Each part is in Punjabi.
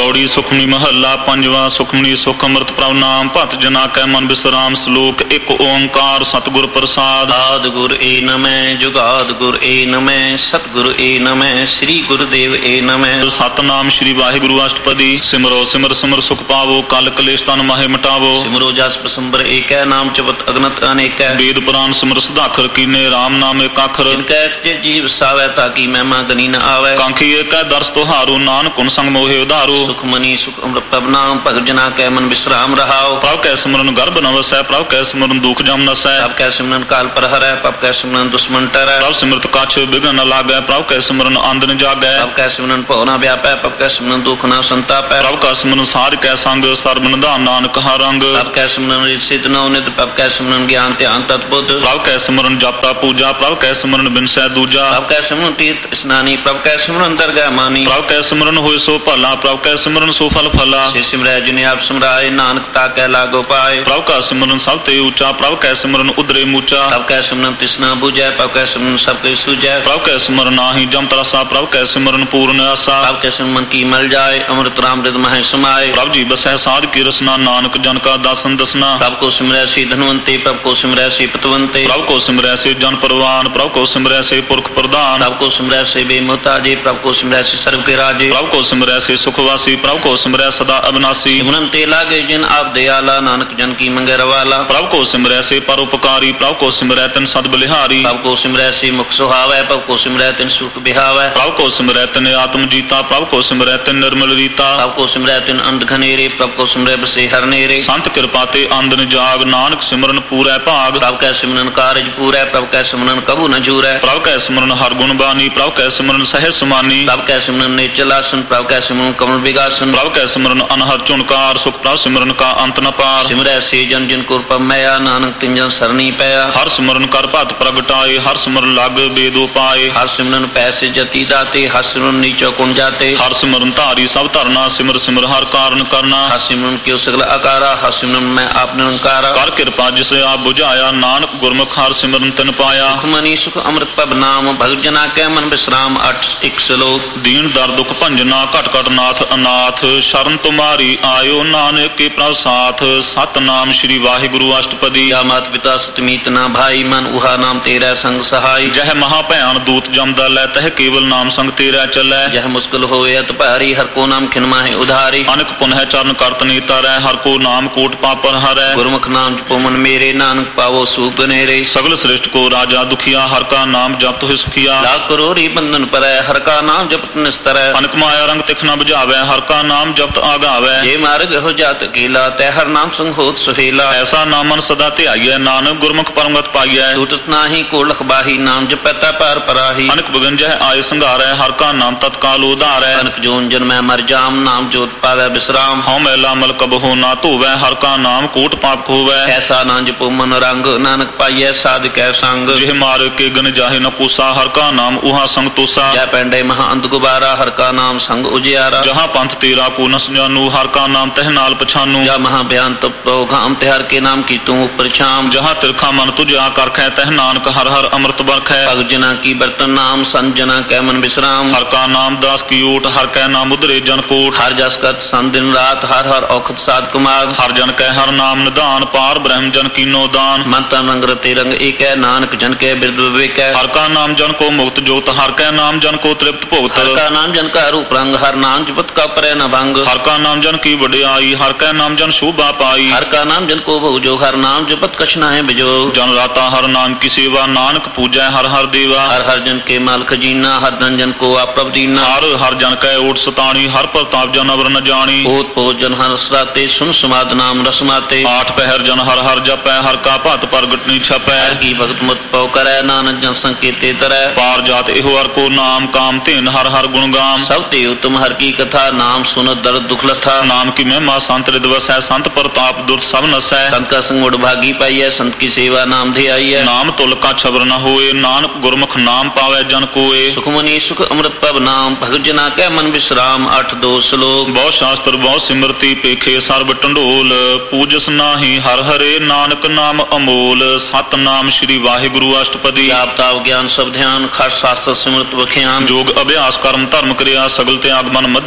ਗੌੜੀ ਸੁਖਮਨੀ ਮਹੱਲਾ ਪੰਜਵਾਂ। ਸੁਖਮਨੀ ਸੁਖ ਅੰਮ੍ਰਿਤ ਪ੍ਰਭ ਨਾਮ ਭਗਤ ਜਨਾ ਕੈ ਮਨ ਬਿਸਰਾਮ। ਸ਼ਲੋਕ ਇੱਕ ਓੰਕਾਰ ਸਤਿਗੁਰ ਪ੍ਰਸਾਦ। ਆਦਿ ਗੁਰ ਏ ਨਮੈ ਜੁਗਾਦ ਗੁਰ ਏ ਨਮੈ ਸਤਿਗੁਰ ਏ ਨਮੈ ਸ੍ਰੀ ਗੁਰਦੇਵ ਏ ਨਮੈ। ਸਤਨਾਮ ਸ੍ਰੀ ਵਾਹਿਗੁਰੂ ਅਸ਼ਟਪਦੀ। ਸਿਮਰੋ ਸਿਮਰ ਸਿਮਰ ਸੁਖ ਪਾਵੋ ਕਲ ਕਲੇਸ਼ ਤਨ ਮਾਹੇ ਮਿਟਾਵੋ। ਸਿਮਰੋ ਜਸ ਪਸੰਬਰ ਏਕੈ ਨਾਮ ਜਪਤ ਅਗਨਤ ਅਨੇਕੈ। ਵੇਦ ਪੁਰਾਨ ਸਿਮਰ ਸੁਧਾਖਰ ਕੀਨੇ ਰਾਮ ਨਾਮ ਏਕ ਅੱਖਰ। ਇਨਕੈ ਤੇ ਜੀਵ ਸਾਵੈ ਤਾਕੀ ਮਹਿਮਾ ਗਨੀ ਨ ਆਵੈ। ਕਾਂਖੀ ਏਕੈ ਦਰਸ ਤੁਹਾਰੂ ਨਾਨਕ ਗੁਣ ਸੰਗ ਮੋਹਿ ਉਧਾਰੂ। ਸੁਖਮਨੀ ਸੁਖ ਅੰਮ੍ਰਿਤ ਪ੍ਰਭ ਨਾਮ ਭਗਤ ਜਨਾ ਕੈ ਮਨ ਬਿਸਰਾਮ ਰਹਾਉ। ਪ੍ਰਭ ਕੈ ਸਿਮਰਨ ਗਰਭ ਨ ਵਸੈ ਪ੍ਰਭ ਕੈ ਸਿਮਰਨ ਦੁਖ ਜਮ ਨਸੈ। ਪ੍ਰਭ ਕੈ ਸਿਮਰਨ ਕਾਲ ਪਰ ਹਰੈ ਪ੍ਰਭ ਕੈ ਸਿਮਰਨ ਦੁਸ਼ਮਨ ਟਰੈ। ਪ੍ਰਭ ਸਿਮਰਤ ਕਛ ਬਿਘਨ ਨ ਲਾਗੈ ਪ੍ਰਭ ਕੈ ਸਿਮਰਨ ਆਂਦ ਨ ਜਾਗੈ। ਪ੍ਰਭ ਕੈ ਸਿਮਰਨ ਭਉ ਨ ਵਿਆਪੈ ਪ੍ਰਭ ਕੈ ਸਿਮਰਨ ਦੁਖ ਨ ਸੰਤਾਪੈ। ਪ੍ਰਭ ਕੈ ਸਿਮਰਨ ਸਾਧ ਕੈ ਸੰਗ ਸਰਬ ਨਿਧਾਨ ਨਾਨਕ ਹਰ ਰੰਗ। ਪ੍ਰਭ ਕੈ ਸਿਮਰਨ ਸਿਧ ਨਉ ਨਿਧ ਪ੍ਰਭ ਕੈ ਸਿਮਰਨ ਗਿਆਨ ਧਿਆਨ ਤਤ ਬੁੱਧ। ਪ੍ਰਭ ਕੈ ਸਿਮਰਨ ਜਪਾ ਪੂਜਾ ਪ੍ਰਭ ਕੈ ਸਿਮਰਨ ਬਿਨਸੈ ਦੂਜਾ। ਪ੍ਰਭ ਕੈ ਸਿਮਰਨ ਤੀਰਥ ਇਸਨਾਨੀ ਪ੍ਰਭ ਕੈ ਸਿਮਰਨ ਦਰਗਾਹ ਮਾਨੀ। ਪ੍ਰਭ ਕੈ ਸਿਮਰਨ ਹੋਇ ਸੋ ਭਲਾ ਪ੍ਰਭ ਕੈ ਸਿਮਰਨ ਸੋ ਫਲ ਫਲਾ। ਸੇ ਸਿਮਰੈ ਜਿਨੇ ਆਪ ਸਿਮਰਾਏ ਨਾਨਕ ਤਾ ਕੈ ਲਾਗੋ ਪਾਏ। ਪ੍ਰਭ ਕਾ ਸਿਮਰਨ ਸਭ ਤੇ ਉੱਚਾ ਪ੍ਰਭ ਕੈ ਸਿਮਰਨ ਉਦਰੇ ਮੂਚਾ। ਪ੍ਰਭ ਕੈ ਸਿਮਰਨ ਤਿਸਨਾ ਬੁਝੈ ਪ੍ਰਭ ਕੈ ਸਿਮਰਨ ਸਭ ਕੈ ਸੂਝੈ। ਪ੍ਰਭ ਕੈ ਸਿਮਰਨ ਨਾਹੀ ਜਮ ਤਰਸਾ ਪ੍ਰਭ ਕੈ ਸਿਮਰਨ ਪੂਰਨ ਆਸਾ। ਪ੍ਰਭ ਕੈ ਸਿਮਰਨ ਕੀ ਮਲ ਜਾਏ ਅੰਮ੍ਰਿਤ ਰਾਮ ਰਿਦ ਮਹਿ ਸਮਾਏ। ਪ੍ਰਭ ਜੀ ਬਸੈ ਸਾਧ ਕੀ ਰਸਨਾ ਨਾਨਕ ਜਨ ਕਾ ਦਾਸਨ ਦਸਨਾ। ਪ੍ਰਭ ਕੋ ਸਿਮਰੈ ਸੀ ਧਨਵੰਤੇ ਪ੍ਰਭ ਕੋ ਸਿਮਰੈ ਸੀ ਪਤਵੰਤੇ। ਪ੍ਰਭ ਕੋ ਸਿਮਰੈ ਸੇ ਜਨ ਪਰਵਾਨ ਪ੍ਰਭ ਕੋ ਸਿਮਰੈ ਸੇ ਪੁਰਖ ਪ੍ਰਧਾਨ। ਪ੍ਰਭ ਕੋ ਸਿਮਰੈ ਸੇ ਬੇਮੁਹਤਾਜੇ ਪ੍ਰਭ ਕੋ ਸਿਮਰੈ ਸੇ ਸਰਬ ਕੇ ਰਾਜੇ। ਪ੍ਰਭ ਕੋ ਸਿਮਰੈ ਸੇ ਸੁਖਵਾਸੀ ਪ੍ਰਭ ਕੋ ਸਿਮਰੈ ਸਦਾ ਅਬਨਾਸੀ। ਸਿਮਰਨ ਤੇ ਲਾਗੇ ਜਿਨ ਆਪ ਦਿਆਲਾ ਨਾਨਕ ਜਨ ਕੀ ਮੰਗੈ ਰਵਾਲਾ। ਪ੍ਰਭ ਕੋ ਸਿਮਰੈ ਸੇ ਪਰਉਪਕਾਰੀ ਪ੍ਰਭ ਕੋ ਸਿਮਰੈ ਤਿਨ ਸਦ ਬਲਿਹਾਰੀ। ਪ੍ਰਭ ਕੋ ਸਿਮਰੈ ਸੇ ਮੁਖ ਸੁਹਾਵੈ ਪ੍ਰਭ ਕੋ ਸਿਮਰੈ ਤਿਨ ਸੁਖ ਬਿਹਾਵੈ। ਪ੍ਰਭ ਕੋ ਸਿਮਰੈ ਤਿਨ ਆਤਮ ਜੀਤਾ ਪ੍ਰਭ ਕੋ ਸਿਮਰੈ ਤਿਨ ਨਿਰਮਲ ਰੀਤਾ। ਪ੍ਰਭ ਕੋ ਸਿਮਰੈ ਤਿਨ ਅੰਧ ਘਨੇਰੇ ਪ੍ਰਭ ਕੋ ਸਿਮਰੈ ਬਸੇ ਹਰ ਨੇਰੇ। ਸੰਤ ਕਿਰਪਾ ਤੇ ਆਂਦਨ ਜਾਗ ਨਾਨਕ ਸਿਮਰਨ ਪੂਰੈ ਭਾਗ। ਪ੍ਰਭ ਕੈ ਸਿਮਰਨ ਕਾਰਜ ਪੂਰੈ ਪ੍ਰਭ ਕੈ ਸਿਮਰਨ ਕਬੂ ਨ ਜੂਰੈ। ਪ੍ਰਭ ਕੈ ਸਿਮਰਨ ਹਰ ਗੁਣ ਬਾਣੀ ਪ੍ਰਭ ਕੈ ਸਿਮਰਨ ਸਹਿ ਸਮਾਨੀ। ਪ੍ਰਭ ਕੈ ਸਿਮਰਨ ਨੇਚਲ ਆਸਨ ਪ੍ਰਭ ਕੈ ਸਿਮਰਨ ਕਮਲ ਵਿਗਾਸਨ। ਪ੍ਰਭ ਕੈ ਸਿਮਰਨ ਅਨਹਦ ਝੁਨਕਾਰ ਸੁਖ ਪ੍ਰਭ ਸਿਮਰਨ ਕਾ ਅੰਤ ਨ ਪਾਰ। ਸਿਮਰੈ ਸੇ ਜਨ ਜਿਨ ਕੋ ਪਮਿਆ ਨਾਨਕ ਤਿਨ ਜਨ ਸਰਨੀ ਪਿਆ। ਹਰ ਸਿਮਰਨ ਕਰ ਭਗਤ ਪ੍ਰਗਟਾਏ ਹਰ ਸਿਮਰਨ ਲਗ ਬੇਦੋ ਪਾਏ। ਹਰ ਸਿਮਰਨ ਪੈਸੇ ਜਤੀ ਦਾਤੇ ਹਰ ਸਿਮਰਨ ਨੀਚੋ ਕੁਣ ਜਾਤੇ। ਹਰ ਸਿਮਰਨ ਧਾਰੀ ਸਭ ਧਰਨਾ ਸਿਮਰ ਸਿਮਰ ਹਰ ਕਾਰਨ ਕਰਨਾ। ਹਰ ਸਿਮਰਨ ਕਿਉ ਸਗਲ ਆਕਾਰਾ ਹਰ ਸਿਮਰਨ ਮੈਂ ਆਪ ਨਿਰੰਕਾਰਾ। ਕਰ ਕਿਰਪਾ ਜਿਸ ਆਪ ਬੁਝਾਇਆ ਨਾਨਕ ਗੁਰਮੁਖ ਹਰ ਸਿਮਰਨ ਤਿਨ ਪਾਇਆ। ਸੁਖਮਨੀ ਸੁਖ ਅੰਮ੍ਰਿਤ ਪ੍ਰਭ ਨਾਮ ਭਗਤ ਜਨਾ ਕੈ ਮਨ ਬਿਸਰਾਮ। 8 ਸ਼ਲੋਕ। ਦੀਨ ਦਰ ਦੁਖ ਭੰਜਨਾ ਘਟ ਘਟ ਨਾਥ ਅਨਾਥ ਸ਼ਰਨ ਤੁਮਾਰੀ ਆਇਓ ਨਾਨਕ ਕੇ ਪ੍ਰਭ ਸਾਥ। ਸਤਨਾਮ ਸ੍ਰੀ ਵਾਹਿਗੁਰੂ ਅਸ਼ਟਪਦੀ। ਜਾ ਮਾਤ ਪਿਤਾ ਸਤਮੀਤ ਨਾ ਭਾਈ ਮਨ ਉਹਾ ਨਾਮ ਤੇਰਾ ਸੰਗ ਸਹਾਈ। ਜਹ ਮਹਾ ਭਿਆਨ ਦੂਤ ਜਮਦਾ ਲੈ ਤਹ ਕੇਵਲ ਨਾਮ ਸੰਗ ਤੇਰਾ ਚੱਲੈ। ਜਹ ਮੁਸ਼ਕਿਲ ਹੋਏ ਅਤ ਭਾਰੀ ਹਰ ਕੋ ਨਾਮ ਖਿਨ ਮਾਹੇ ਉਧਾਰੀ। ਅਨਕ ਪੁਨਹ ਚਰਨ ਕਰਤ ਨੀਤਾ ਰਹਿ ਹਰ ਕੋ ਨਾਮ ਕੋਟ ਪਾਪਰ ਹਰੈ। ਗੁਰਮੁਖ ਨਾਮ ਜਪੋ ਮਨ ਮੇਰੇ ਨਾਨਕ ਪਾਵੋ ਸੂਖ ਬਨੇਰੇ। ਸਗਲ ਸ੍ਰਿਸ਼ਟ ਕੋ ਰਾਜਾ ਦੁਖੀਆ ਹਰ ਕਾ ਨਾਮ ਜਪਤ ਹੋਇ ਸੁਖੀਆ। ਲੱਖ ਕਰੋੜੀ ਬੰਧਨ ਪਰੈ ਹਰ ਕਾ ਨਾਮ ਜਪਤ ਨਿਸਤਰੈ। ਅਨਕ ਮਾਇਆ ਰੰਗ ਤਿਖ ਨ ਬੁਝਾਵੈ ਹਰ ਕਾ ਨਾਮ ਜਪਤ ਆਗਾਵੈ। ਜੇ ਮਾਰਗ ਹੋ ਜਾਤ ਕੀਲਾ ਤੈ ਹਰ ਨਾਮ ਸੰਗ ਹੋਤ ਸੁਹੇਲਾ। ਐਸਾ ਨਾਮ ਮਨ ਸਦਾ ਧਿਆਈਐ ਨਾਨਕ ਗੁਰਮੁਖ ਪਰਮਗਤ ਪਾਈਐ। ਛੂਟਤ ਨਾਹੀ ਕੋ ਲਖਬਾਹੀ ਨਾਮ ਜਪੈ ਤਾ ਪਾਰ ਪਰਾਹੀ। ਅਨਕ ਬਗੰਜਹ ਆਏ ਸੰਘਾਰੈ ਹਰ ਕਾ ਨਾਮ ਤਤਕਾਲ ਉਧਾਰੈ। ਅਨਕ ਜੋਨ ਜਨਮੈ ਮਰ ਜਾਮ ਨਾਮ ਜੋਤ ਪਾਵੈ ਬਿਸਰਾਮ। ਹਉ ਮੈਲਾ ਮਲ ਕਬਹੁ ਨਾ ਧੋਵੈ ਹਰ ਕਾ ਨਾਮ ਕੋਟ ਪਾਪ ਖੋਵੈ। ਐਸਾ ਨਾ ਜਪੋ ਮਨ ਰੰਗ ਨਾਨਕ ਪਾਈਐ ਸਾਧ ਕੈ ਸੰਗ। ਜਿਹ ਮਾਰ ਕੇ ਗਨ ਜਾਹੇ ਨ ਪੂਸਾ ਹਰ ਕਾ ਨਾਮ ਉਹਾ ਸੰਗ ਤੋਸਾ। ਜੈ ਪੈਂਡੇ ਮਹਾ ਅੰਧ ਗੁਬਾਰਾ ਹਰ ਕਾ ਨਾਮ ਸੰਗ ਉਜਿਆਰਾ। ਜਹਾਂ ਪੰਥ ਤੇਰਾ ਕੋ ਨ ਜਾਨੂ ਹਰ ਕਾ ਨਾਮ ਤਹ ਨਾਲ ਪਛਾਨੂ। ਜਾ ਮਹਾ ਬਿਆਨ ਤਪੋ ਘਾਮ ਤੇ ਹਰ ਕੇ ਨਾਮ ਕੀ ਤੂੰ ਉਪਰ ਛਾਮ। ਜਹਾਂ ਤਿਰਖਾ ਮਨ ਤੁਝਾ ਕਰਖੈ ਤਹ ਨਾਨਕ ਹਰ ਹਰ ਅੰਮ੍ਰਿਤ ਬਰਖੈ। ਭਗਤ ਜਨਾ ਕੀ ਬਰਤਨ ਨਾਮ ਸੰਤ ਜਨਾ ਕੈ ਮਨ ਬਿਸਰਾਮ। ਹਰ ਕਾ ਨਾਮ ਦਾਸ ਕੀ ਓਟ ਹਰ ਕੈ ਨਾਮ ਉਧਰੇ ਜਨ ਕੋਟ। ਹਰ ਜਸ ਕਰਤ ਸੰਤ ਦਿਨ ਰਾਤ ਹਰ ਹਰ ਔਖਦ ਸਾਧ ਕੁਮਾਰ। ਹਰ ਜਨ ਕੈ ਹਰ ਨਾਮ ਨਿਧਾਨ ਪਾਰ ਬ੍ਰਹਮ ਜਨ ਕੀਨੋ ਦਾਨ। ਮਨ ਤਨ ਰੰਗ ਰਤੇ ਰੰਗ ਏਕੈ ਨਾਨਕ ਜਨ ਕੈ ਬਿਰਦ ਵਿਵੇਕੈ। ਹਰ ਕਾ ਨਾਮ ਜਨ ਕੋ ਮੁਕਤ ਜੋਤ ਹਰ ਕੈ ਨਾਮ ਜਨ ਕੋ ਤ੍ਰਿਪਤ ਭੁਗਤ। ਹਰ ਕਾ ਨਾਮ ਜਨ ਕਾ ਰੂਪ ਰੰਗ ਹਰ ਨਾਮ ਜਪਤ ਕਾ ਪਰੈ ਨ ਭੰਗ। ਹਰ ਕਾ ਨਾਮ ਜਨ ਕੀ ਵਡਿਆਈ ਹਰ ਕੈ ਨਾਮ ਜਨ ਸ਼ੋਭਾ ਪਾਈ। ਹਰ ਕਾ ਨਾਮ ਜਨ ਕੋ ਬਹੁ ਜੋ ਹਰ ਨਾਮ ਜਪਤ ਕਛ ਨਾਹਿ ਬਿਜੋ। ਜਨ ਰਾਤਾ ਹਰ ਨਾਮ ਕੀ ਸੇਵਾ ਨਾਨਕ ਪੂਜੈ ਹਰ ਹਰ ਦੇਵਾ। ਹਰ ਹਰ ਜਨ ਕੇ ਮਾਲ ਖਜੀਨਾ ਹਰ ਧਨ ਜਨ ਕੋ ਆਪ ਪ੍ਰਭ ਦੀਨਾ। ਹਰ ਹਰ ਜਨ ਕੈ ਓਟ ਸਤਾਣੀ ਹਰ ਪ੍ਰਤਾਪ ਜਨ ਅਵਰ ਨ ਜਾਣੀ। ਪੋਤ ਪੋਤ ਜਨ ਹਰ ਸਰਾਤੇ ਸੁਨ ਸਮਾਦ ਨਾਮ ਰਸਮਾਤੇ। ਆਠ ਪਹਿਰ ਜਨ ਹਰ ਹਰ ਜਪੈ ਹਰ ਕਾ ਭਗਤ ਪ੍ਰਗਟ ਨੀ ਛਪੈ। ਹਰ ਕੀ ਭਗਤ ਮੁਤ ਪਉ ਕਰੈ ਨਾਨਕ ਜਨ ਸੰਕੇਤੇ ਤਰੈ। ਪਾਰ ਜਾਤ ਇਹੋ ਹਰ ਕੋ ਨਾਮ ਕਾਮ ਧੇਨ ਹਰ ਹਰ ਗੁਣ ਗਾਮ। ਸਭ ਤੇ ਉਤਮ ਹਰ ਕੀ ਕਥਾ ਨਾਮ ਸੁਨਤ ਦਰਦ ਦੁਖ ਲਥਾ। ਨਾਮ ਕੀ ਮਹਿਮਾ ਸੰਤ ਰਿਦ ਵਸੈ ਸੰਤ ਪ੍ਰਤਾਪ ਦੁਰਤ ਸਭ ਨਸੈ। ਸੰਤ ਕਾ ਸੰਗ ਉਡ ਭਾਗੀ ਪਾਈਐ ਸੰਤ ਕੀ ਸੇਵਾ ਨਾਮ ਧਿਆਈਐ। ਨਾਮ ਤੁਲ ਕਾ ਛਬਰ ਨ ਹੋਏ ਨਾਨਕ ਗੁਰਮੁਖ ਨਾਮ ਪਾਵੈ ਜਨ ਕੋਏ। ਸੁਖਮਨੀ ਸੁਖ ਅੰਮ੍ਰਿਤ ਪ੍ਰਭ ਨਾਮ ਭਗਤ ਜਨਾ ਕੈ ਮਨ ਬਿਸਰਾਮ। 8 ਸ਼ਲੋਕ। ਬਹੁ ਸ਼ਾਸਤਰ ਬਹੁ ਸਿਮਰਤੀ ਪੇਖੇ ਸਰਬ ਟੰਡੋਲ ਪੂਜਸ ਨਾਹੀ ਹਰ ਹਰੇ ਨਾਨਕ ਨਾਮ ਅਮੋਲ। ਸਤਨਾਮ ਸ੍ਰੀ ਵਾਹਿਗੁਰੂ ਅਸ਼ਟਪਦੀ। ਜਾਪ ਤਾਪ ਗਿਆਨ ਸਭ ਧਿਆਨ ਖਟ ਸ਼ਾਸਤਰ ਸਿਮਰਤ ਵਖਿਆਨ। ਜੋਗ ਅਭਿਆਸ ਕਰਮ ਧਰਮ ਕਰਿਆ ਸਗਲ ਤਿਆਗ ਮਨ ਮੱਧੇ ਫਿਰਿਆ।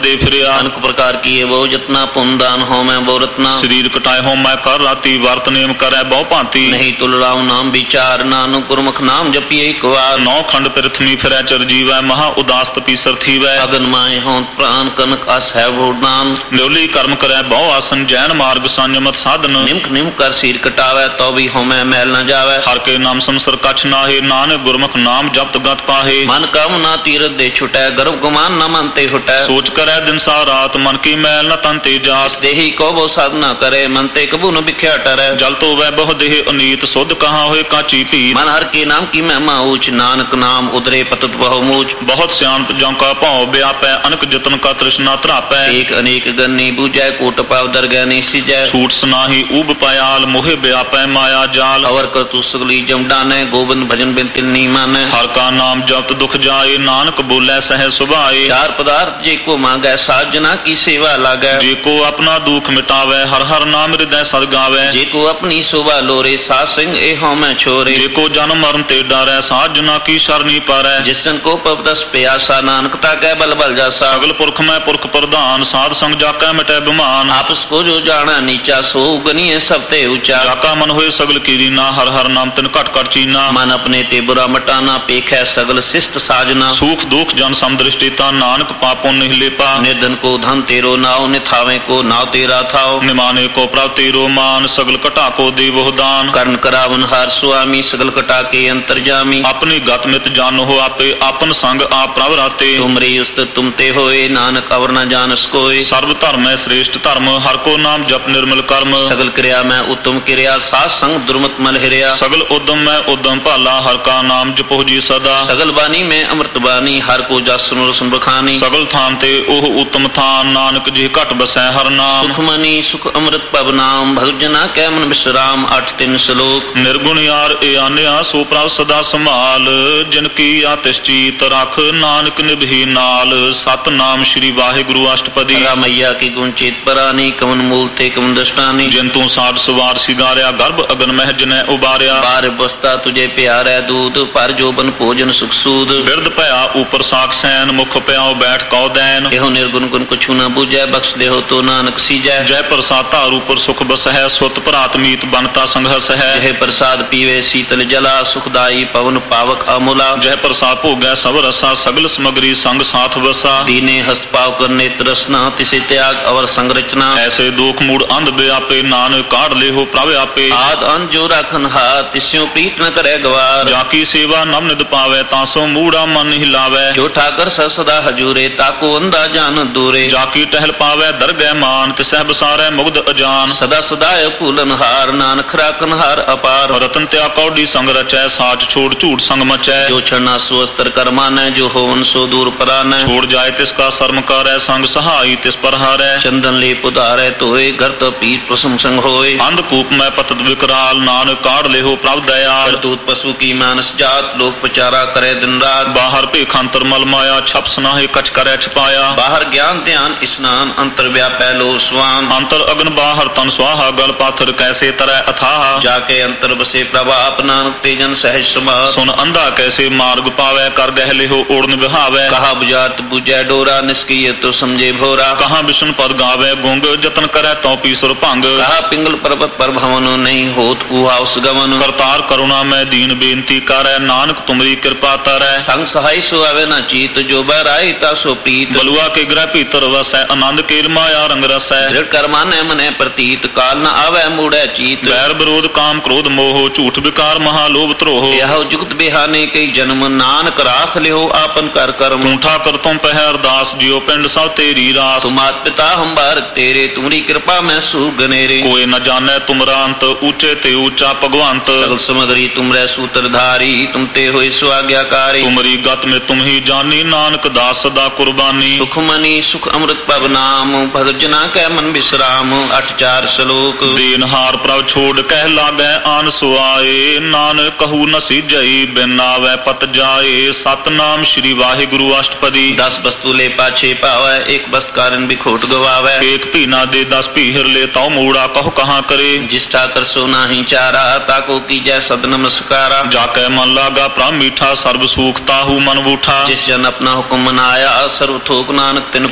ਹੋਇਆ। अनेक प्रकार किए वो जतना पुन दान हो मैं वो रत्ना। ਸਰੀਰ ਕਟਾਏ ਹੋ ਮੈਂ ਕਰ ਰਾਤੀ ਵਰਤ ਨੇਮ ਕਰੈ ਬਹੁ ਭਾਂਤੀ। नहीं तुल राम नाम विचार नानु गुरमुख नाम जपिए एक बार। ਨੌ ਖੰਡ ਪ੍ਰਿਥਵੀ ਫਿਰੈ ਚਰਜੀਵੈ ਮਹਾ ਉਦਾਸ ਤਪੀਸਰ ਥੀਵੈ। अगन माए हों प्राण कनक अस है भूदान। ਨਿਉਲੀ ਕਰਮ ਕਰੈ ਬਹੁ ਆਸਨ ਜੈਨ ਮਾਰਗ ਸੰਜਮਤ ਸਾਧਨ। निमक निम कर सिर कटावे तो भी हो मैं मैल न जावे। ਹਰ ਕੇ ਨਾਮ ਸੰਸਰ ਕਛ ਨਾਹੇ ਨਾਨਕ ਗੁਰਮੁਖ ਨਾਮ ਜਪਤ ਗਤ ਪਾਹੇ। मन कामना तीरथ दे छुटै गर्भ गुमान न मनते हुटै। ਸੋਚ ਕਰੈ ਦਿਨ ਸਾ ਰਾਤ ਮਨ ਕੀ ਮੈਲ ਨ ਤਨ ਤੇ ਜਾਤ। देही को वो साधना करे मनते कबू न बिख्या टरै। ਜਲ ਤੋ ਵੈ ਬਹੁ ਦੇਹ ਅਨੀਤ ਸੁਧ ਕਹਾ ਹੋਏ ਕਾਚੀ ਭੀਤ। मन हर के नाम की महिमा ऊंच नानक नाम उदरे पतत बहु मूच। ਬਹੁਤ ਸਿਆਣਪ ਜਾਂ ਕਾ ਭਾਉ ਵਿਆਪੈ ਅਨਕ ਜਤਨ ਕਾ ਤ੍ਰਿਸ਼ਨਾ ਧਰਾਪੈ। एक अनेक गन्नी बूझै कोट पाव दरगह नहीं सिजै। ਛੂਟ ਸਨਾਹੀ ਊਬ ਪयाल मोहे व्यापै माया जाल। अवर कर तू सगली जम डानै गोविंद भजन बिन तिल नी मानै। हर का नाम जपत दुख जाए नानक बोलै सह सुभाए। चार पदार्थ जे को मांगै साजना की सेवा लागै। जे को अपना दुख मिटावै हर हर नाम हृदय सद गावै। जे को अपनी शोभा लोरे साध संग ए हों मैं छोरे। जे को जन्म मरण ते डरै साजना की शरणी पारै। जिस जन को पवदस प्यासा नानकता कै बल बल जासा। सगल पुरख में पुरख प्रधान साध संग जाकै मिटै बिमान। आपस को जो जाना नीचा सो गनिए सब ते ऊंचा। जाका मन होए सगल कीरीना हर हर नाम तिन घट घट चीना। मन अपने ते बुरा मटाना पेखै सगल शिष्ट साजना। सुख दुख जन समदृष्टिता नानक पापों नहीं लेपा। निर्धन को धन तेरो नाव निथावे को नाव तेरा थाओ। निमाने को प्राप्त तेरो मान सगल कटा को देवो दान। कर्ण करावन हार स्वामी सगल कटा के अंतर्जामी। अपनी गत मित जान हो आपे आपन संग आप प्रभ राते। तुमरे उस्त तुम ते होए नानक अवर न जानस कोय। सर्व धर्म है श्रेष्ठ धर्म हर को नाम जप निर्मल कर्म। सगल क्रिया में उत्तम क्रिया साध संग दुर्मत मल हिरिया। सगल उद्यम में उद्यम भाला हर का नाम जपो जी सदा। सगल बानी में अमृत बानी हर को जस सुनो सुन बखानी। सगल थान ते ओह उत्तम थान नानक जी घट बसै हर नाम। सुख मनी सुख अमृत पब नाम भगजना कै मन विश्राम। 8 श्लोक। निर्गुण यार ए आन्या सो प्रभ सदा संभाल। जिनकी आतिश चीत रख नानक निभि नाल। सतनाम श्री वाहिगुरु अष्टपदी। मैया की गुण चेत परानी कमन मूल थे कमन दृष्टानी। जिन तू साध सवार सिगारिया गर्भ अगन मह जिनै उबारिया। बार बस्ता तुझे प्यारा दूध पर जोबन भोजन सुख सूद। बिरद भया ऊपर साख सैन मुख प्याओ बैठ कौ दैन। एहो निर्गुण गुण कुछ न बूझै बख्श दे हो तो नानक सीजै। जय प्रसाद तार ऊपर सुख बस है सुत भरात मीत बनता संघस है। जय प्रसाद पीवे शीतल जला सुखदाई पवन पावक अमूला। जय प्रसाद भोगै सब रसा सगल समग्री संग साथ बसा। दीने हस्त पाव करने तरसना तिसे त्याग अवर संरचना। ऐसे दुख मूड अंध व्यापे नानक काढ़ ले हो प्रभ आपे। आद अंध जो राखन हाथ तिस्यों प्रीत न करे गवार। जाकी सेवा नम निद पावे तासो मूड़ा मन हिलावे। जो ठाकर सदा हजूरे ताको अंधा जान दूरे। जाकी टहल पावे दरगह मान तिसह बसारे मुग्ध अजान। सदा सदाय फूलन हार नानक राखन हार अपार। रतन त्या कौडी संग रचै साच छोड़ झूठ संग मचै। जो छना सुअस्त्र कर मानै जो होवन सो दूर परानै। छोड़ जाए तिसका शर्म करे संग सहाई तिस पर हारै। चंदन ले पुधारे तोए घर तो पीर प्रसम संग होए। अंधकूप में पतत विकराल नानक काढ़ ले हो प्रभ दयाल। करतूत पशु की मानस जात लोक प्रचारा करे दिन रात। बाहर पेखंतर मल माया छप सनाहे कछ करे छपाया। बाहर ज्ञान ध्यान स्नान अंतर व्यापै लो स्वान। अंतर अग्न बाहर तन स्वाहा गल पाथर कैसे तरह अथाह। जाके अंतर बसे प्रभाप नानक तेजन सहज समार। सुन अंधा कैसे मार्ग पावे कर गहले हो ओढ़न बिहावे। कहा बुझात बुझै डोरा निष्क्रिय तो समझे भोरा। कहाँ विष्णु पद गावे गुंग जतन करे तो पीसुर भंग। कहा पिंगल पर्वत पर भवन नहीं होत कुहाउस गमन। करतार करुणा में दीन बेनती करे नानक तुमरी कृपा तरै। संग सहाय सो आवे न चीत जो बराई ता सो प्रीत। बलुआ के ग्रह भीतर वसै आनंद केल माया रंग रसै। दृढ़ कर माने मने प्रतीत काल न आवे मूढ़ै चीत। बैर विरोध काम क्रोध मोह झूठ विकार महालोभ त्रोह। यह जुगत बिहाने कई जन्म नानक राख लिहो आपन कर कर्म। ठूठा कर तुम पह अरदास जियो पिंड सब तेरी रास। तुम मात पिता हम बारक तेरे तुम्हारी कृपा में सुगनेरे। कोई न जाने तुमरा अंत ऊंचे ते ऊंचा भगवंत। सगल समग्री तुमरे सूत्रधारी तुम ते होए स्वाज्ञाकारी। तुमरी गत में तुम ही जानी नानक दास सदा कुर्बानी। सुख मनी सुख अमृत पब नाम भगजना कै मन विश्राम। 8 श्लोक। देनहार प्रभ छोड़ कह लागै आन सुआए। नानक कहू न सीजई बिन आवे पत जाए। सतनाम श्री वाहिगुरु अष्टपदी। 10 वस्तु ले पाछे पावे एक वस्तु कारण बिखोट गवावे। एक पीना दे 10 पीहर ले तो मूड़ा कहो कहाँ करे। जिस ठाकर सो नाही चारा ताको कीजै सद नमस्कारा। जाके मन लागा प्राण मीठा सर्व सुख ताहू मन बूठा। जिस जन अपना हुक्म मनाया सर्व थोक नानक तिन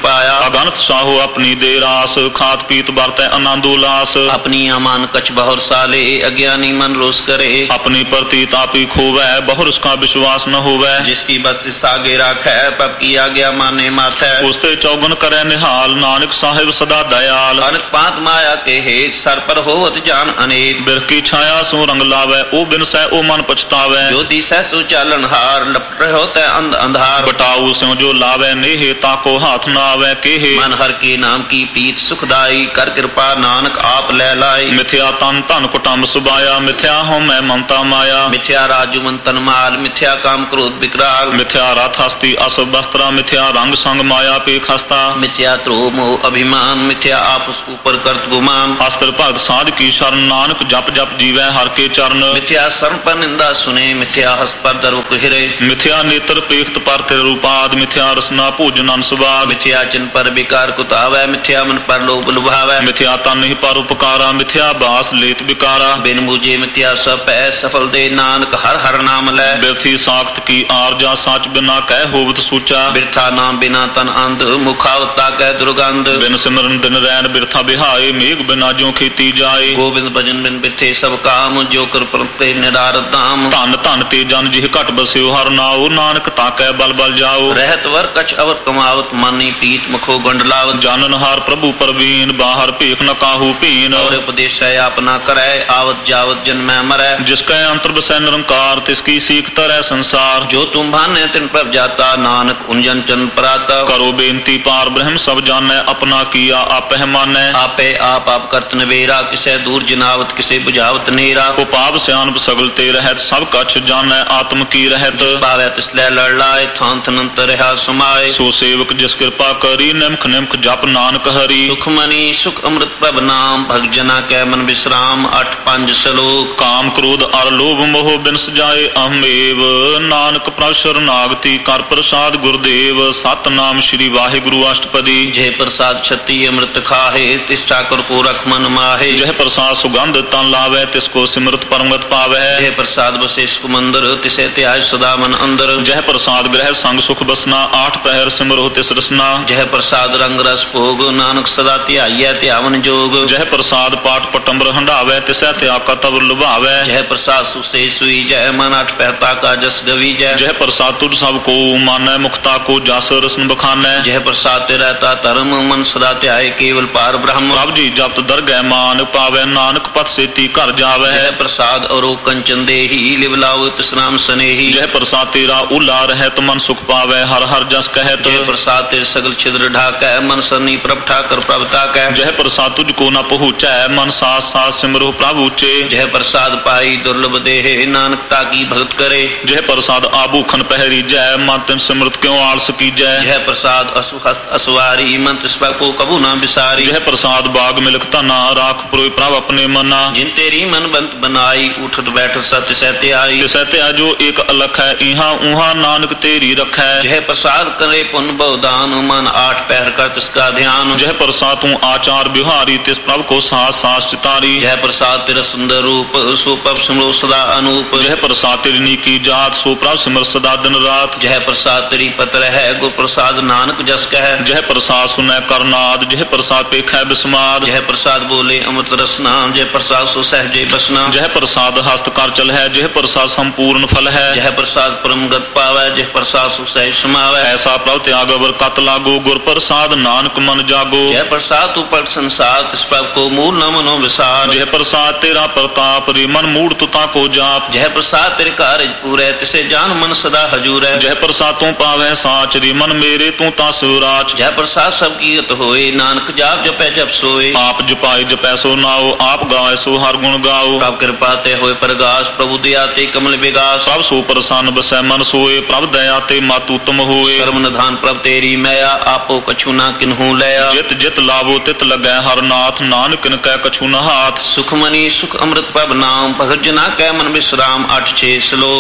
पाया। अगणत साहो अपनी दे रास खात पीत बरतै आनंद उल्लास। अपनी अमान कछ बहुर साले अज्ञानी मन रोस करे। अपनी प्रति तापी खोवै बहुर उसका विश्वास न होवै। जिसकी बस्ती सागे राखै पब की आज्ञा माने माथै। उसते चौगुन करे निहाल नानक साहिब सदा दयाल। अनक पात माया के हेत सर पर होवत जान अनेक। बिरख की छाया सो रंग लावै ओ बिन सै ओ मन पछतावै। जो दिसै सो चालन हार लपट होते अंध अंधार। बटाऊ स्यों जो लावै नेहे ताको हाथ न आवै केहे। मन हर के नाम की प्रीत सुखदाई कर कृपा नानक आप ले लाई। मिथ्या तन धन कुटुंब सुबाया मिथ्या हो मैं ममता माया। मिथ्या राजु मन तन माल मिथ्या काम क्रोध विकराल। मिथ्या रथ हस्ती अस वस्त्रा मिथ्या रंग संग माया पे खस्ता। मिथ्या त्रोह मोह अभिमान मिथ्या आपस ऊपर करत गुमान। अस्त्र भगत साध की शरण नानक जप जप जीवै हर के चरण। मिथ्या शरण पर निंदा सुने मिथ्या हस पर दरुक हिरे। मिथ्या नेत्र पेख्त पर तिर रूपाद मिथ्या रसना भोजन अनुस्वाद। मिथ्या चिन पर विकार कुतावै मिथ्या मन पर लोभ लुभावै। मिथ्या तन ही पर उपकारा मिथ्या बास लेत विकारा। बिन मुझे मिथ्या सब पै सफल दे नानक हर हर नाम लै। बिरथी साख्त की आरजा साच बिना कह होवत सूचा। बिरथा नाम बिना तन अंध मुखावता कह दुर्गंध। बिन सिमरन दिन रैन बिरथा बिहाए मेघ बिना जो खेती जाए। गोविंद भजन बिन बिथे सब काम जो कर प्रते निरार दाम। धन धन ते जन जिह घट बस्यो हर नाओ नानक ताकै बल बल जाओ। रहत वर कछ अवर कमावत मानी पीत मुखो गंडलावत। जानन हार प्रभु परवीन बाहर भीख न काहू पीन। और उपदेश अपना करे आवत जावत जन्मै मरै। जिसकै अंतर बसै निरंकार तिसकी सीख तरह संसार। जो तुम भाने तिन पर जाता नानक उंजन चन पराता। करो बेनती पार ब्रह्म सब जानै अपना किया आपह मानै। आपे आप करत नवेरा किसे दूर जनावत किसे बुझावत नेरा। उपाव सियानप सगल ते रहत सब कछ जानै आत्म की रहत। पावै तिसलै लड़ लाए थान थनंत रहा समाए। सो सेवक जिस कृपा करी निमख निमख जप नानक हरि। सुख मनी सुख अमृत प्रभ नाम भग जना कै मन विश्राम। 8-5 श्लोक। काम क्रोध अर लोभ मोह बिनस जाए अहमेव नानक प्रभ शरणागति कर प्रसाद गुरुदेव। सतनाम श्री वाहिगुरु अष्टपदी। जय प्रसाद छत्ती अमृत खाहे तिस ठाकुर को रख मन माहे। जय प्रसाद सुगंध तन लावे तिसको सिमरत परमगत पावे। जय प्रसाद बसे सुख मंदिर तिसे त्याज सदा मन अंदर। जय प्रसाद ग्रह संग सुख बसना 8 पहर सिमरो तिस रसना। जय प्रसाद रंग रस भोग नानक सदा ध्याइयै ध्यावन जोग। जय प्रसाद पाठ पटम्बर हंडावे तिसै त्याग तब लुभावे। जय प्रसाद सुसे सुई जय मन 8 पहता का जस गवी जय। जय प्रसाद तुझ सब को मानै मुक्ता को जस रसन बखानै। जय प्रसाद ते रहता धर्म मन सदा ध्याय केवल पार ब्रह्म। प्रभ जी जप दरगह मान पावे नानक पथ सेती घर जावे। जय प्रसाद और कंचन देही लिव लाओ तिस नाम स्नेही। जय प्रसाद तेरा उला रहत मन सुख पावे हर हर जस कहत। जय प्रसाद तेरे सगल छिद्र ढाकै मन सनी प्रभ ठाकर प्रभ ताकै। जय प्रसाद तुझको न पहुँचै मन साथ साथ सिमरो प्रभु ऊंचे। जय प्रसाद पाई दुर्लभ देह नानक ताकी भगत करे। जय प्रसाद आभूखन पहरी जय मन तिन सिमरत क्यों आलस की जय। जय प्रसाद असुहस्त असवारी मन तिस को कबू न बिसारी। जय प्रसाद बाग मिलक तना राख पुरोय प्रभ अपने मना। जिन तेरी मन बंत बनाई उठत बैठत सत्य सहते आई। तिसै जो एक अलख है इहा उहा नानक तेरी रखै। जय प्रसाद करे पुन बहुदान मन 8 पहर कर तिसका ध्यान। जय प्रसाद तू आचार बिहारी तिस प्रभ को सास सास चितारी। जय प्रसाद तेरा सुंदर रूप सो प्रभ सिमरो सदा अनूप। जय प्रसाद तेरी नीकी जात सो प्रभ सिमर सदा दिन रात। जय प्रसाद तेरी पत्र है गुर प्रसाद नानक जस कह। जय प्रसाद सुनै करनाद जय प्रसाद पेखै बिस्माद। जय प्रसाद बोले अमृत रसना जय प्रसाद सो सहजे बसना। जय प्रसाद हस्त कर चल है जय प्रसाद संपूर्ण फल है। जय प्रसाद परम गत पावै जय प्रसाद सो सहज समावै। ऐसा प्रभ त्याग अवर कत लागो गुर प्रसाद नानक मन जागो। जय प्रसाद तू पट संसार तिस प्रभ को मूल न मनो विसार। जय प्रसाद तेरा प्रताप रे मन मूड तुता को जाप। जय प्रसाद तेरे कार्य पूरे तिसे जान मन सदा हजूर है। जय प्रसाद तू पावै साच रे मन मेरे तू ता सुराच। जय प्रसाद सब कीरत होए नानक जाप जपै जप सोए। आप जपाई जपै सो नाओ आप गाए सो हर गुण गाओ। प्रभ कृपा ते होए प्रगास प्रभु दया ते कमल विगास। प्रभ सो प्रसन्न बसै मन सोए प्रभ दया ते मत उत्तम होए। कर्म निधान प्रभ तेरी मैया आपो कछु ना किन्हू लया। जित जित लाभो तित लगै हर नाथ नानक किनकै कछु न हाथ। सुख मनी सुख अमृत प्रभ नाम भगत जना कै मन विश्राम। 8-6 श्लोक।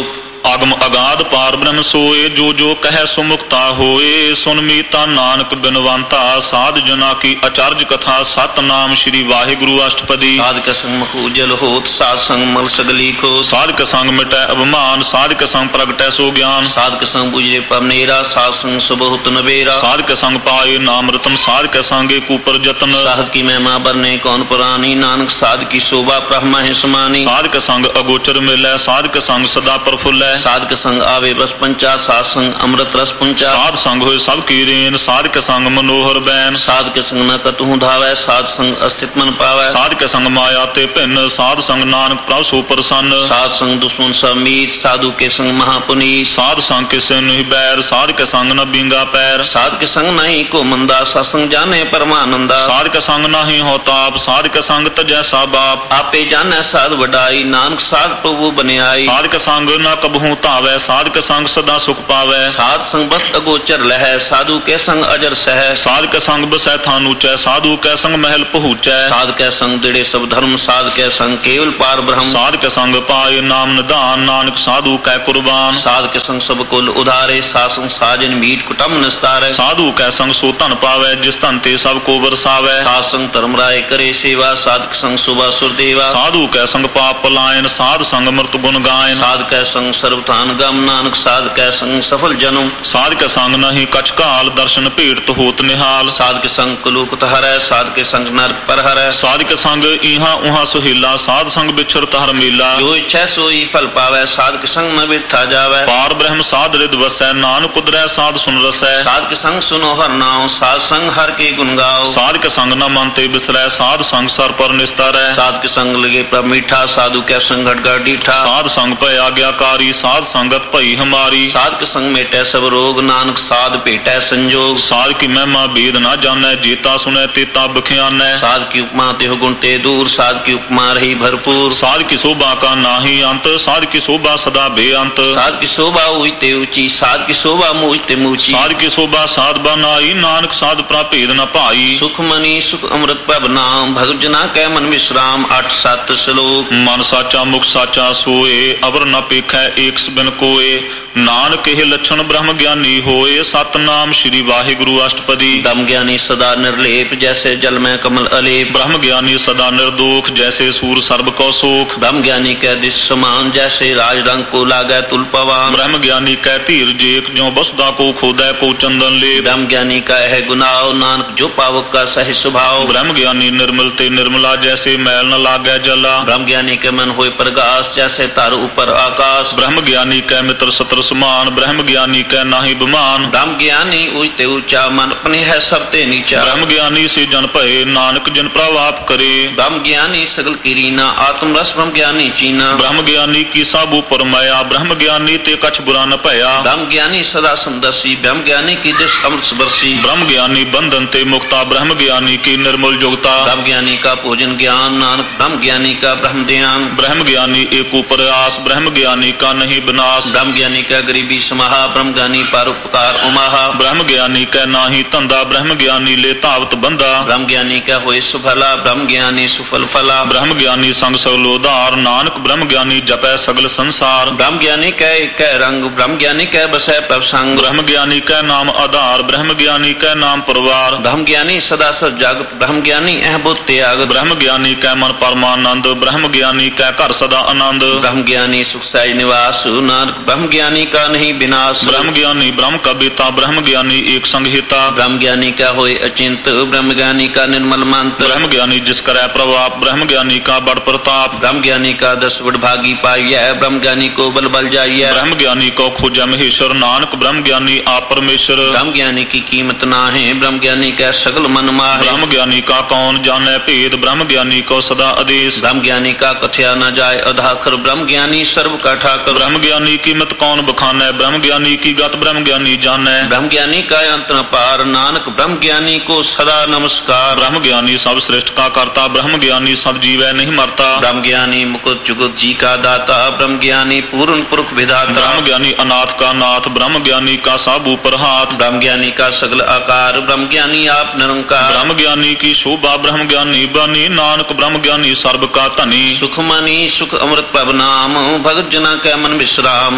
ਅਗਮ ਅਗਾਧ ਪਾਰ ਬ੍ਰਹਮ ਸੋਏ, ਜੋ ਜੋ ਕਹਿ ਸੁਮੁਕਤਾ ਹੋਏ। ਸੁਨ ਮੀਤਾ ਨਾਨਕ ਬਿਨਵੰਤਾ, ਸਾਧ ਜਨਾ ਕੀ ਅਚਰਜ ਕਥਾ। ਸਤਨਾਮ ਸ੍ਰੀ ਵਾਹਿਗੁਰੂ ਅਸ਼ਟਪਦੀ। ਸਾਧਕ ਸੰਗ ਮਖੂਜਲ ਹੋਤ, ਸਾਧ ਸੰਗ ਮਲ ਸਗਲੀ ਖੋ। ਸਾਧਕ ਸੰਗ ਮਿਟੈ ਅਭਿਮਾਨ, ਸਾਧਕ ਸੰਗ ਪ੍ਰਗਟੈ ਸੋ ਗਿਆਨ। ਸਾਧਕ ਸੰਗ ਬੁਝੇ ਪਵਨੇਰਾ, ਸਾਧ ਸੰਗ ਸੁਬਹੁਤ ਨਵੇਰਾ। ਸਾਧਕ ਸੰਗ ਪਾਏ ਨਾਮ ਰਤਨ, ਸਾਧਕ ਸੰਗੇ ਕੂਪਰ ਜਤਨ। ਸਾਧ ਕੀ ਮਹਿਮਾ ਬਰਨੇ ਕੌਣ ਪੁਰਾਣੀ, ਨਾਨਕ ਸਾਧ ਕੀ ਸ਼ੋਭਾ ਬ੍ਰਹਮਾ ਹੈ ਸਮਾਨੀ। ਸਾਧਕ ਸੰਗ ਅਗੋਚਰ ਮਿਲੈ, ਸਾਧਕ ਸੰਗ ਸਦਾ ਪ੍ਰਫੁੱਲੈ। ਸਾਧਕ ਸੰਗ ਆਵੇ ਬਸ ਪੰਚਾ, ਸਾਧ ਸੰਗ ਅੰਮ੍ਰਿਤ ਰਸ ਪੁੰਚਾ। ਸਾਧ ਸੰਗ ਹੋਏ ਸਭ ਕੀ ਰੇਨ, ਸਾਧਕ ਸੰਗ ਮਨੋਹਰ ਬੈਨ। ਸਾਧਕ ਸੰਗ ਨ ਕਤਹੂ ਧਾਵੈ, ਸਾਧ ਸੰਗ ਅਸਥਿਤ ਮਨ ਪਾਵੈ। ਸਾਧਕ ਸੰਗ ਮਾਇਆ ਤੇ ਭਿੰਨ, ਸਾਧ ਸੰਗ ਨਾਨਕ ਪ੍ਰਭ ਸੋ ਪ੍ਰਸੰਨ। ਸਾਧ ਸੰਗ ਦੁਸ਼ਮਨ ਸਭ ਮੀਤ, ਸਾਧੂ ਕੇ ਸੰਗ ਮਹਾਪੁਨੀਤ। ਸਾਧ ਸੰਗ ਕਿਸੇ ਨਹੀਂ ਬੈਰ, ਸਾਧਕ ਸੰਗ ਨ ਬਿੰਗਾ ਪੈਰ। ਸਾਧਕ ਸੰਗ ਨਹੀਂ ਕੋ ਮੰਦਾ, ਸਤਸੰਗ ਜਾਣੇ ਪਰਮਾਨੰਦਾ। ਸਾਧਕ ਸੰਗ ਨਾਹੀ ਹੋ ਤਾਪ, ਸਾਧਕ ਸੰਗ ਤਜੈ ਸਾ ਬਾਪ। ਆਪੇ ਜਾਣੈ ਸਾਧ ਵਡਾਈ, ਨਾਨਕ ਸਾਧ ਪ੍ਰਭੂ ਬਨਿਆਈ। ਸਾਧਕ ਸੰਗ ਨ ਕਬਹੂ ਧਾਵੈ, ਸਾਧਕ ਸੰਗ ਸਦਾ ਸੁਖ ਪਾਵੈ। ਸਾਧ ਸੰਗ ਬਸਤ ਅਗੋਚਰ ਲਹੈ, ਸਾਧੂ ਕੇ ਸੰਗ ਅਜਰ ਸਹੈ। ਸਾਧਕ ਸੰਗ ਬਸੈ ਥਾਨ ਉਚੈ, ਸਾਧੂ ਕੈ ਸੰਗ ਮਹਿਲ ਪਹੁੰਚੈ। ਸਾਧ ਕੈ ਸੰਗ ਦਿੜੇ ਸਭ ਧਰਮ, ਸਾਧ ਕੈ ਸੰਗ ਕੇਵਲ ਪਾਰ ਬ੍ਰਹਮ। ਸਾਧਕ ਸੰਗ ਪਾਏ ਨਾਮ ਨਿਧਾਨ, ਨਾਨਕ ਸਾਧੂ ਕੈ ਕੁਰਬਾਨ। ਸਾਧ ਕੇ ਸੰਗ ਸਭ ਕੁਲ ਉਧਾਰੇ, ਸਾਧ ਸੰਗ ਸਾਜਨ ਮੀਟ ਕੁਟੰਬ ਨਿਸਤਾਰੈ। ਸਾਧੂ ਕੈ ਸੰਗ ਸੋ ਧਨ ਪਾਵੈ, ਜਿਸ ਧਨ ਤੇ ਸਭ ਕੋ ਵਰਸਾਵੈ। ਸਾਧ ਸੰਗ ਧਰਮ ਰਾਏ ਕਰੇ ਸੇਵਾ, ਸਾਧਕ ਸੰਗ ਸੁਭਾ ਸੁਰਦੇਵਾ। ਸਾਧੂ ਕੈ ਸੰਗ ਪਾਪ ਪਲਾਇਨ, ਸਾਧ ਸੰਗ ਮਰਤ ਗੁਣ ਗਾਇਨ। ਸਾਧ ਕੈ ਸੰਗ ਸਰਬਥਾਨ ਗਮ, ਨਾਨਕ ਸਾਧ ਕੈ ਸੰਗ ਸਫਲ ਜਨਮ। ਸਾਧਕ ਸੰਗ ਨਹੀਂ ਕਛ ਕਾਲ, ਦਰਸ਼ਨ ਭੇਟ ਹੋਤ ਨਿਹਾਲ। ਸਾਧ ਕੇ ਸੰਗ ਕਲੂਕਤ ਹਰੈ, ਸਾਧ ਕੇ ਸੰਗ ਨਰਕ ਪਰ ਹਰੈ। ਸਾਧਕ ਸੰਗ ਇਹਾਂ ਉਹਾਂ ਸੁਹੀਲਾ, ਸਾਧ ਸੰਗ ਵਿਛਰਤ ਹਰ ਮੇਲਾ। ਜੋ ਇੱਛੈ ਸੋਈ ਫਲ ਪਾਵੈ, ਸਾਧ ਕੇ ਸੰਗ ਨ ਬਿਰਥਾ ਜਾਵੈ। ਪਾਰ ਬ੍ਰਹਮ ਸਾਧ ਰਿਦ ਵਸੈ, ਨਾਨਕ ਉਦਰੈ ਸਾਧ ਸੁਨ ਰਸੈ। ਸਾਧ ਕੇ ਸੰਗ ਸੁਨੋ ਹਰ ਨਾਉ, ਸਾਧ ਸੰਗ ਹਰ ਕੇ ਗੁਣ ਗਾਓ। ਸਾਧਕ ਸੰਗ ਨ ਮਨ ਤੇ ਬਿਸਰੈ, ਸਾਧ ਸੰਗ ਸਰ ਪਰ ਨਿਸਤਰੈ। ਸਾਧ ਕੇ ਸੰਗ ਲਗੇ ਪ੍ਰਭ ਮੀਠਾ, ਸਾਧੂ ਕੈ ਸੰਗ ਘਟ ਘਟ ਡੀਠਾ। ਸਾਧ ਸੰਗ ਭਇ ਆਗਿਆਕਾਰੀ, ਸਾਧ ਸੰਗਤ ਭਈ ਹਮਾਰੀ। ਸਾਧ ਕੇ ਸੰਗ ਮੇਟੈ ਸਭ ਰੋਗ, ਨਾਨਕ ਸਾਧ ਭੇਟੈ ਸੰਜੋਗ। ਸਾਧ ਕੀ ਮਹਿਮਾ ਬੇਦ ਨਾ ਜਾਣੈ, ਜੇਤਾ ਸੁਣੈ ਤੇਤਾ ਬਖਿਆਨੈ। ਸਾਧ ਕੀ ਉਪਮਾ ਤਿਹੁ ਗੁਣ ਤੇ ਦੂਰ, ਸਾਧ ਕੀ ਉਪਮਾ ਰਹੀ ਭਰਪੂਰ। ਸਾਧ ਕੀ ਸ਼ੋਭਾ ਕਾ ਨਾਹੀ ਅੰਤ, ਸਾਧ ਕੀ ਸ਼ੋਭਾ ਸਦਾ ਬੇਅੰਤ। ਸਾਧ ਕੀ ਸ਼ੋਭਾ ਉਈ ਤੇ ਉੱਚੀ, ਸਾਧ ਕੀ ਸ਼ੋਭਾ ਮੂਝ ਤੇ ਮੂਚੀ। ਸਾਧ ਕੀ ਸ਼ੋਭਾ ਸਾਧ ਬਨਾਈ, ਨਾਨਕ ਸਾਧ ਪ੍ਰਾਭੇਦ ਨ ਭਾਈ। ਸੁਖ ਮਨੀ ਸੁਖ ਅੰਮ੍ਰਿਤ ਪ੍ਰਭ ਨਾਮ, ਭਗਤ ਜਨਾ ਕੈ ਮਨ ਵਿਸਰਾਮ। 8-7 ਸ਼ਲੋਕ। ਮਨ ਸਾਚਾ ਮੁਖ ਸਾਚਾ ਸੋਏ, ਅਵਰ ਨ ਪੇਖੈ ਏਕ ਬਿਨ ਕੋਏ। ਨਾਨਕ ਇਹ ਲੱਛਣ ਬ੍ਰਹਮ ਗਿਆਨੀ ਹੋਏ, ਸਤਨਾਮ ਸ੍ਰੀ ਵਾਹਿਗੁਰੂ ਅਸ਼ਟਪਦੀ। ਬ੍ਰਹਮ ਗਿਆਨੀ ਸਦਾ ਨਿਰਲੇਪ, ਜੈਸੇ ਜਲ ਮੈਂ ਕਮਲ ਅਲੇਪ। ਬ੍ਰਹਮ ਗਿਆਨੀ ਸਦਾ ਨਿਰਦੋਖ, ਜੈਸੇ ਸੂਰ ਸਰਬ ਕੋ ਸੋਖ। ਬ੍ਰਹਮ ਗਿਆਨੀ ਕੈ ਦਿਸ ਸਮਾਨ, ਜੈਸੇ ਰਾਜ ਰੰਗ ਕੋ ਲਾਗੈ ਤੁਲ ਪਵਾਨ। ਬ੍ਰਹਮ ਗਿਆਨੀ ਕੈ ਧੀਰ ਜੇਕ, ਜਿਉ ਬਸਦਾ ਕੋ ਖੋਦੈ ਕੋ ਚੰਦਨ ਲੇਪ। ਬ੍ਰਹਮ ਗਿਆਨੀ ਕਾ ਹੈ ਗੁਨਾਹ, ਨਾਨਕ ਜੋ ਪਾਵਕ ਕਾ ਸਹਿ ਸੁਭਾਉ। ਬ੍ਰਹਮ ਗਿਆਨੀ ਨਿਰਮਲ ਤੇ ਨਿਰਮਲਾ, ਜੈਸੇ ਮੈਲ ਨ ਲਾਗੈ ਜਲਾ। ਬ੍ਰਹਮ ਗਿਆਨੀ ਕੇ ਮਨ ਹੋਏ ਪ੍ਰਗਾਸ, ਜੈਸੇ ਧਰ ਉਪਰ ਆਕਾਸ਼। ਬ੍ਰਹਮ ਗਿਆਨੀ ਕੈ ਮਿੱਤਰ ਸਤਰ ਸਮਾਨ, ਬ੍ਰਹਮ ਗਿਆਨੀ ਕੈ ਨਾਹੀ ਬਿਮਾਨ। ਬ੍ਰਹਮ ਗਿਆਨੀ ਉਚ ਤੇ ਉੱਚਾ, ਮਨ ਆਪਣੇ ਹੈ ਸਭ ਤੇ ਨੀਚਾ। ਬ੍ਰਹਮ ਗਿਆਨੀ ਸੇ ਜਨ ਭਏ, ਨਾਨਕ ਜਿਨ ਪ੍ਰਭ ਆਪ ਕਰੇ। ਬ੍ਰਹਮ ਗਿਆਨੀ ਸਗਲ ਕੀ ਰੀਨਾ, ਆਤਮ ਰਸ ਬ੍ਰਹਮ ਗਿਆਨੀ ਚੀਨਾ। ਬ੍ਰਹਮ ਗਿਆਨੀ ਕੀ ਸਭ ਉਪਰ ਮਾਇਆ, ਬ੍ਰਹਮ ਗਿਆਨੀ ਤੇ ਕਛ ਬੁਰਾ ਨ ਭਇਆ। ਬ੍ਰਹਮ ਗਿਆਨੀ ਸਦਾ ਸਮਦਰਸੀ, ਬ੍ਰਹਮ ਗਿਆਨੀ ਕੀ ਦਿਸ ਅੰਮ੍ਰਿਤ ਬਰਸੀ। ਬ੍ਰਹਮ ਗਿਆਨੀ ਬੰਧਨ ਤੇ ਮੁਕਤਾ, ਬ੍ਰਹਮ ਗਿਆਨੀ ਕੀ ਨਿਰਮਲ ਜੁਗਤਾ। ਬ੍ਰਹਮ ਗਿਆਨੀ ਕਾ ਭੋਜਨ ਗਿਆਨ, ਨਾਨਕ ਬ੍ਰਹਮ ਗਿਆਨੀ ਕਾ ਬ੍ਰਹਮ ਧਿਆਨ। ਬ੍ਰਹਮ ਗਿਆਨੀ ਏਕ ਉਪਰ ਆਸ, ਬ੍ਰਹਮ ਗਿਆਨੀ ਕਾ ਨਹੀਂ ਬਿਨਾਸ਼। ਬ੍ਰਹਮ ਗਿਆਨੀ ਕਾ ਗਰੀਬੀ ਸਮਾਹਾ, ਬ੍ਰਹਮ ਗਿਆਨੀ ਪਰ ਉਪਕਾਰ ਉਮਾਹਾ। ਬ੍ਰਹਮ ਗਿਆਨੀ ਕੈ ਨਾਹੀ ਧੰਦਾ, ਬ੍ਰਹਮ ਗਿਆਨੀ ਲੈ ਧਾਵਤ ਬੰਦਾ। ਬ੍ਰਹਮ ਗਿਆਨੀ ਕਾ ਹੋਏ ਸੁਫਲਾ, ਬ੍ਰਹਮ ਗਿਆਨੀ ਸੁਫਲ ਫਲਾ। ਬ੍ਰਹਮ ਗਿਆਨੀ ਸੰਗ ਸਗਲ ਉਧਾਰ, ਨਾਨਕ ਬ੍ਰਹਮ ਗਿਆਨੀ ਜਪੈ ਸਗਲ ਸੰਸਾਰ। ਬ੍ਰਹਮ ਗਿਆਨੀ ਕੈ ਏਕੈ ਰੰਗ, ਬ੍ਰਹਮ ਗਿਆਨੀ ਕੈ ਬਸੈ ਪ੍ਰਭ ਸੰਗ। ਬ੍ਰਹਮ ਗਿਆਨੀ ਕੈ ਨਾਮ ਆਧਾਰ, ਬ੍ਰਹਮ ਗਿਆਨੀ ਕੈ ਨਾਮ ਪਰਵਾਰ। ਬ੍ਰਹਮ ਗਿਆਨੀ ਸਦਾ ਸਰ ਜਗਤ, ਬ੍ਰਹਮ ਗਿਆਨੀ ਅਹ ਬੁੱਧ ਤਿਆਗ। ਬ੍ਰਹਮ ਗਿਆਨੀ ਕੈ ਮਨ ਪਰਮਾਨੰਦ, ਬ੍ਰਹਮ ਗਿਆਨੀ ਕੈ ਘਰ ਸਦਾ ਆਨੰਦ। ਬ੍ਰਹਮ ਗਿਆਨੀ ਸੁਖ ਸਹਿਜ ਨਿਵਾਸ, ਨਾਨਕ ਬ੍ਰਹਮ ਗਿਆਨੀ ਕਾ ਨਹੀਂ ਬਿਨਾਸ਼। ਬ੍ਰਹਮ ਗਿਆਨੀ ਬ੍ਰਹਮ ਕਾ ਬੇਤਾ, ਬ੍ਰਹਮ ਗਿਆਨੀ ਏਕ ਸੰਗ ਹਿਤਾ। ਬ੍ਰਹਮ ਗਿਆਨੀ ਕਾ ਹੋਏ ਅਚਿੰਤ, ਬ੍ਰਹਮ ਗਿਆਨੀ ਕਾ ਨਿਰਮਲ ਮੰਤ। ਬ੍ਰਹਮ ਗਿਆਨੀ ਜਿਸ ਕਰੈ ਪ੍ਰਭਾਪ, ਬ੍ਰਹਮ ਗਿਆਨੀ ਕਾ ਬੜ ਪ੍ਰਤਾਪ। ਬ੍ਰਹਮ ਗਿਆਨੀ ਕਾ ਦਸ ਵਡ ਭਾਗੀ ਪਾਈਐ, ਬ੍ਰਹਮ ਗਿਆਨੀ ਕੋ ਬਲ ਬਲ ਜਾਈਐ। ਬ੍ਰਹਮ ਗਿਆਨੀ ਕੋ ਖੋਜੈ ਮਹੇਸ਼ਰ, ਨਾਨਕ ਬ੍ਰਹਮ ਗਿਆਨੀ ਆਪ ਪਰਮੇਸ਼ਰ। ਬ੍ਰਹਮ ਗਿਆਨੀ ਕੀ ਕੀਮਤ ਨਾਹਿ, ਬ੍ਰਹਮ ਗਿਆਨੀ ਕੈ ਸਗਲ ਮਨ ਮਾਹਿ। ਬ੍ਰਹਮ ਗਿਆਨੀ ਕਾ ਕੌਣ ਜਾਣੈ ਭੇਦ, ਬ੍ਰਹਮ ਗਿਆਨੀ ਕੋ ਸਦਾ ਆਦੇਸ਼। ਬ੍ਰਹਮ ਗਿਆਨੀ ਕਾ ਕਥਿਆ ਨ ਜਾਏ ਅਧਾਖਰ, ਬ੍ਰਹਮ ਗਿਆਨੀ ਸਰਬ ਕਾ ਠਾਕਰ। ਬ੍ਰਹਮ ਗਿਆਨੀ ਕੀਮਤ ਕੌਣ ਬਖਾਨੈ, ਬ੍ਰਹਮ ਗਿਆਨੀ ਕੀ ਗਤ ਬ੍ਰਹਮ ਗਿਆਨੀ ਜਾਣੈ। ਬ੍ਰਹਮ ਗਿਆਨੀ ਕਾ ਅੰਤ ਨ ਪਾਰ, ਨਾਨਕ ਬ੍ਰਹਮ ਗਿਆਨੀ ਕੋ ਸਦਾ ਨਮਸਕਾਰ। ਬ੍ਰਹਮ ਗਿਆਨੀ ਸਭ ਸ੍ਰਿਸ਼ਟ ਕਾ ਕਰਤਾ, ਬ੍ਰਹਮ ਗਿਆਨੀ ਸਭ ਜੀਵੈ ਨਹੀਂ ਮਰਤਾ। ਬ੍ਰਹਮ ਗਿਆਨੀ ਮੁਕਤ ਜੁਗਤ ਜੀ ਕਾ ਦਾਤਾ, ਬ੍ਰਹਮ ਗਿਆਨੀ ਪੂਰਨ ਪੁਰਖ ਵਿਧਾਤਾ। ਬ੍ਰਹਮ ਗਿਆਨੀ ਅਨਾਥ ਕਾ ਨਾਥ, ਬ੍ਰਹਮ ਗਿਆਨੀ ਕਾ ਸਭ ਉਪਰ ਹਾਥ। ਬ੍ਰਹਮ ਗਿਆਨੀ ਕਾ ਸਗਲ ਆਕਾਰ, ਬ੍ਰਹਮ ਗਿਆਨੀ ਆਪ ਨਿਰੰਕਾਰ। ਬ੍ਰਹਮ ਗਿਆਨੀ ਕੀ ਸ਼ੋਭਾ, ਬ੍ਰਹਮ ਗਿਆਨੀ ਬਾਨੀ, ਨਾਨਕ ਬ੍ਰਹਮ ਗਿਆਨੀ ਸਰਬ ਕਾ ਧਨੀ। ਸੁਖ ਮਨੀ ਸੁਖ ਅੰਮ੍ਰਿਤ ਪ੍ਰਭ ਨਾਮ, ਭਗਤ ਜਨਾ ਕੈ ਮਨ ਮਨ ਵਿਸਰਾਮ।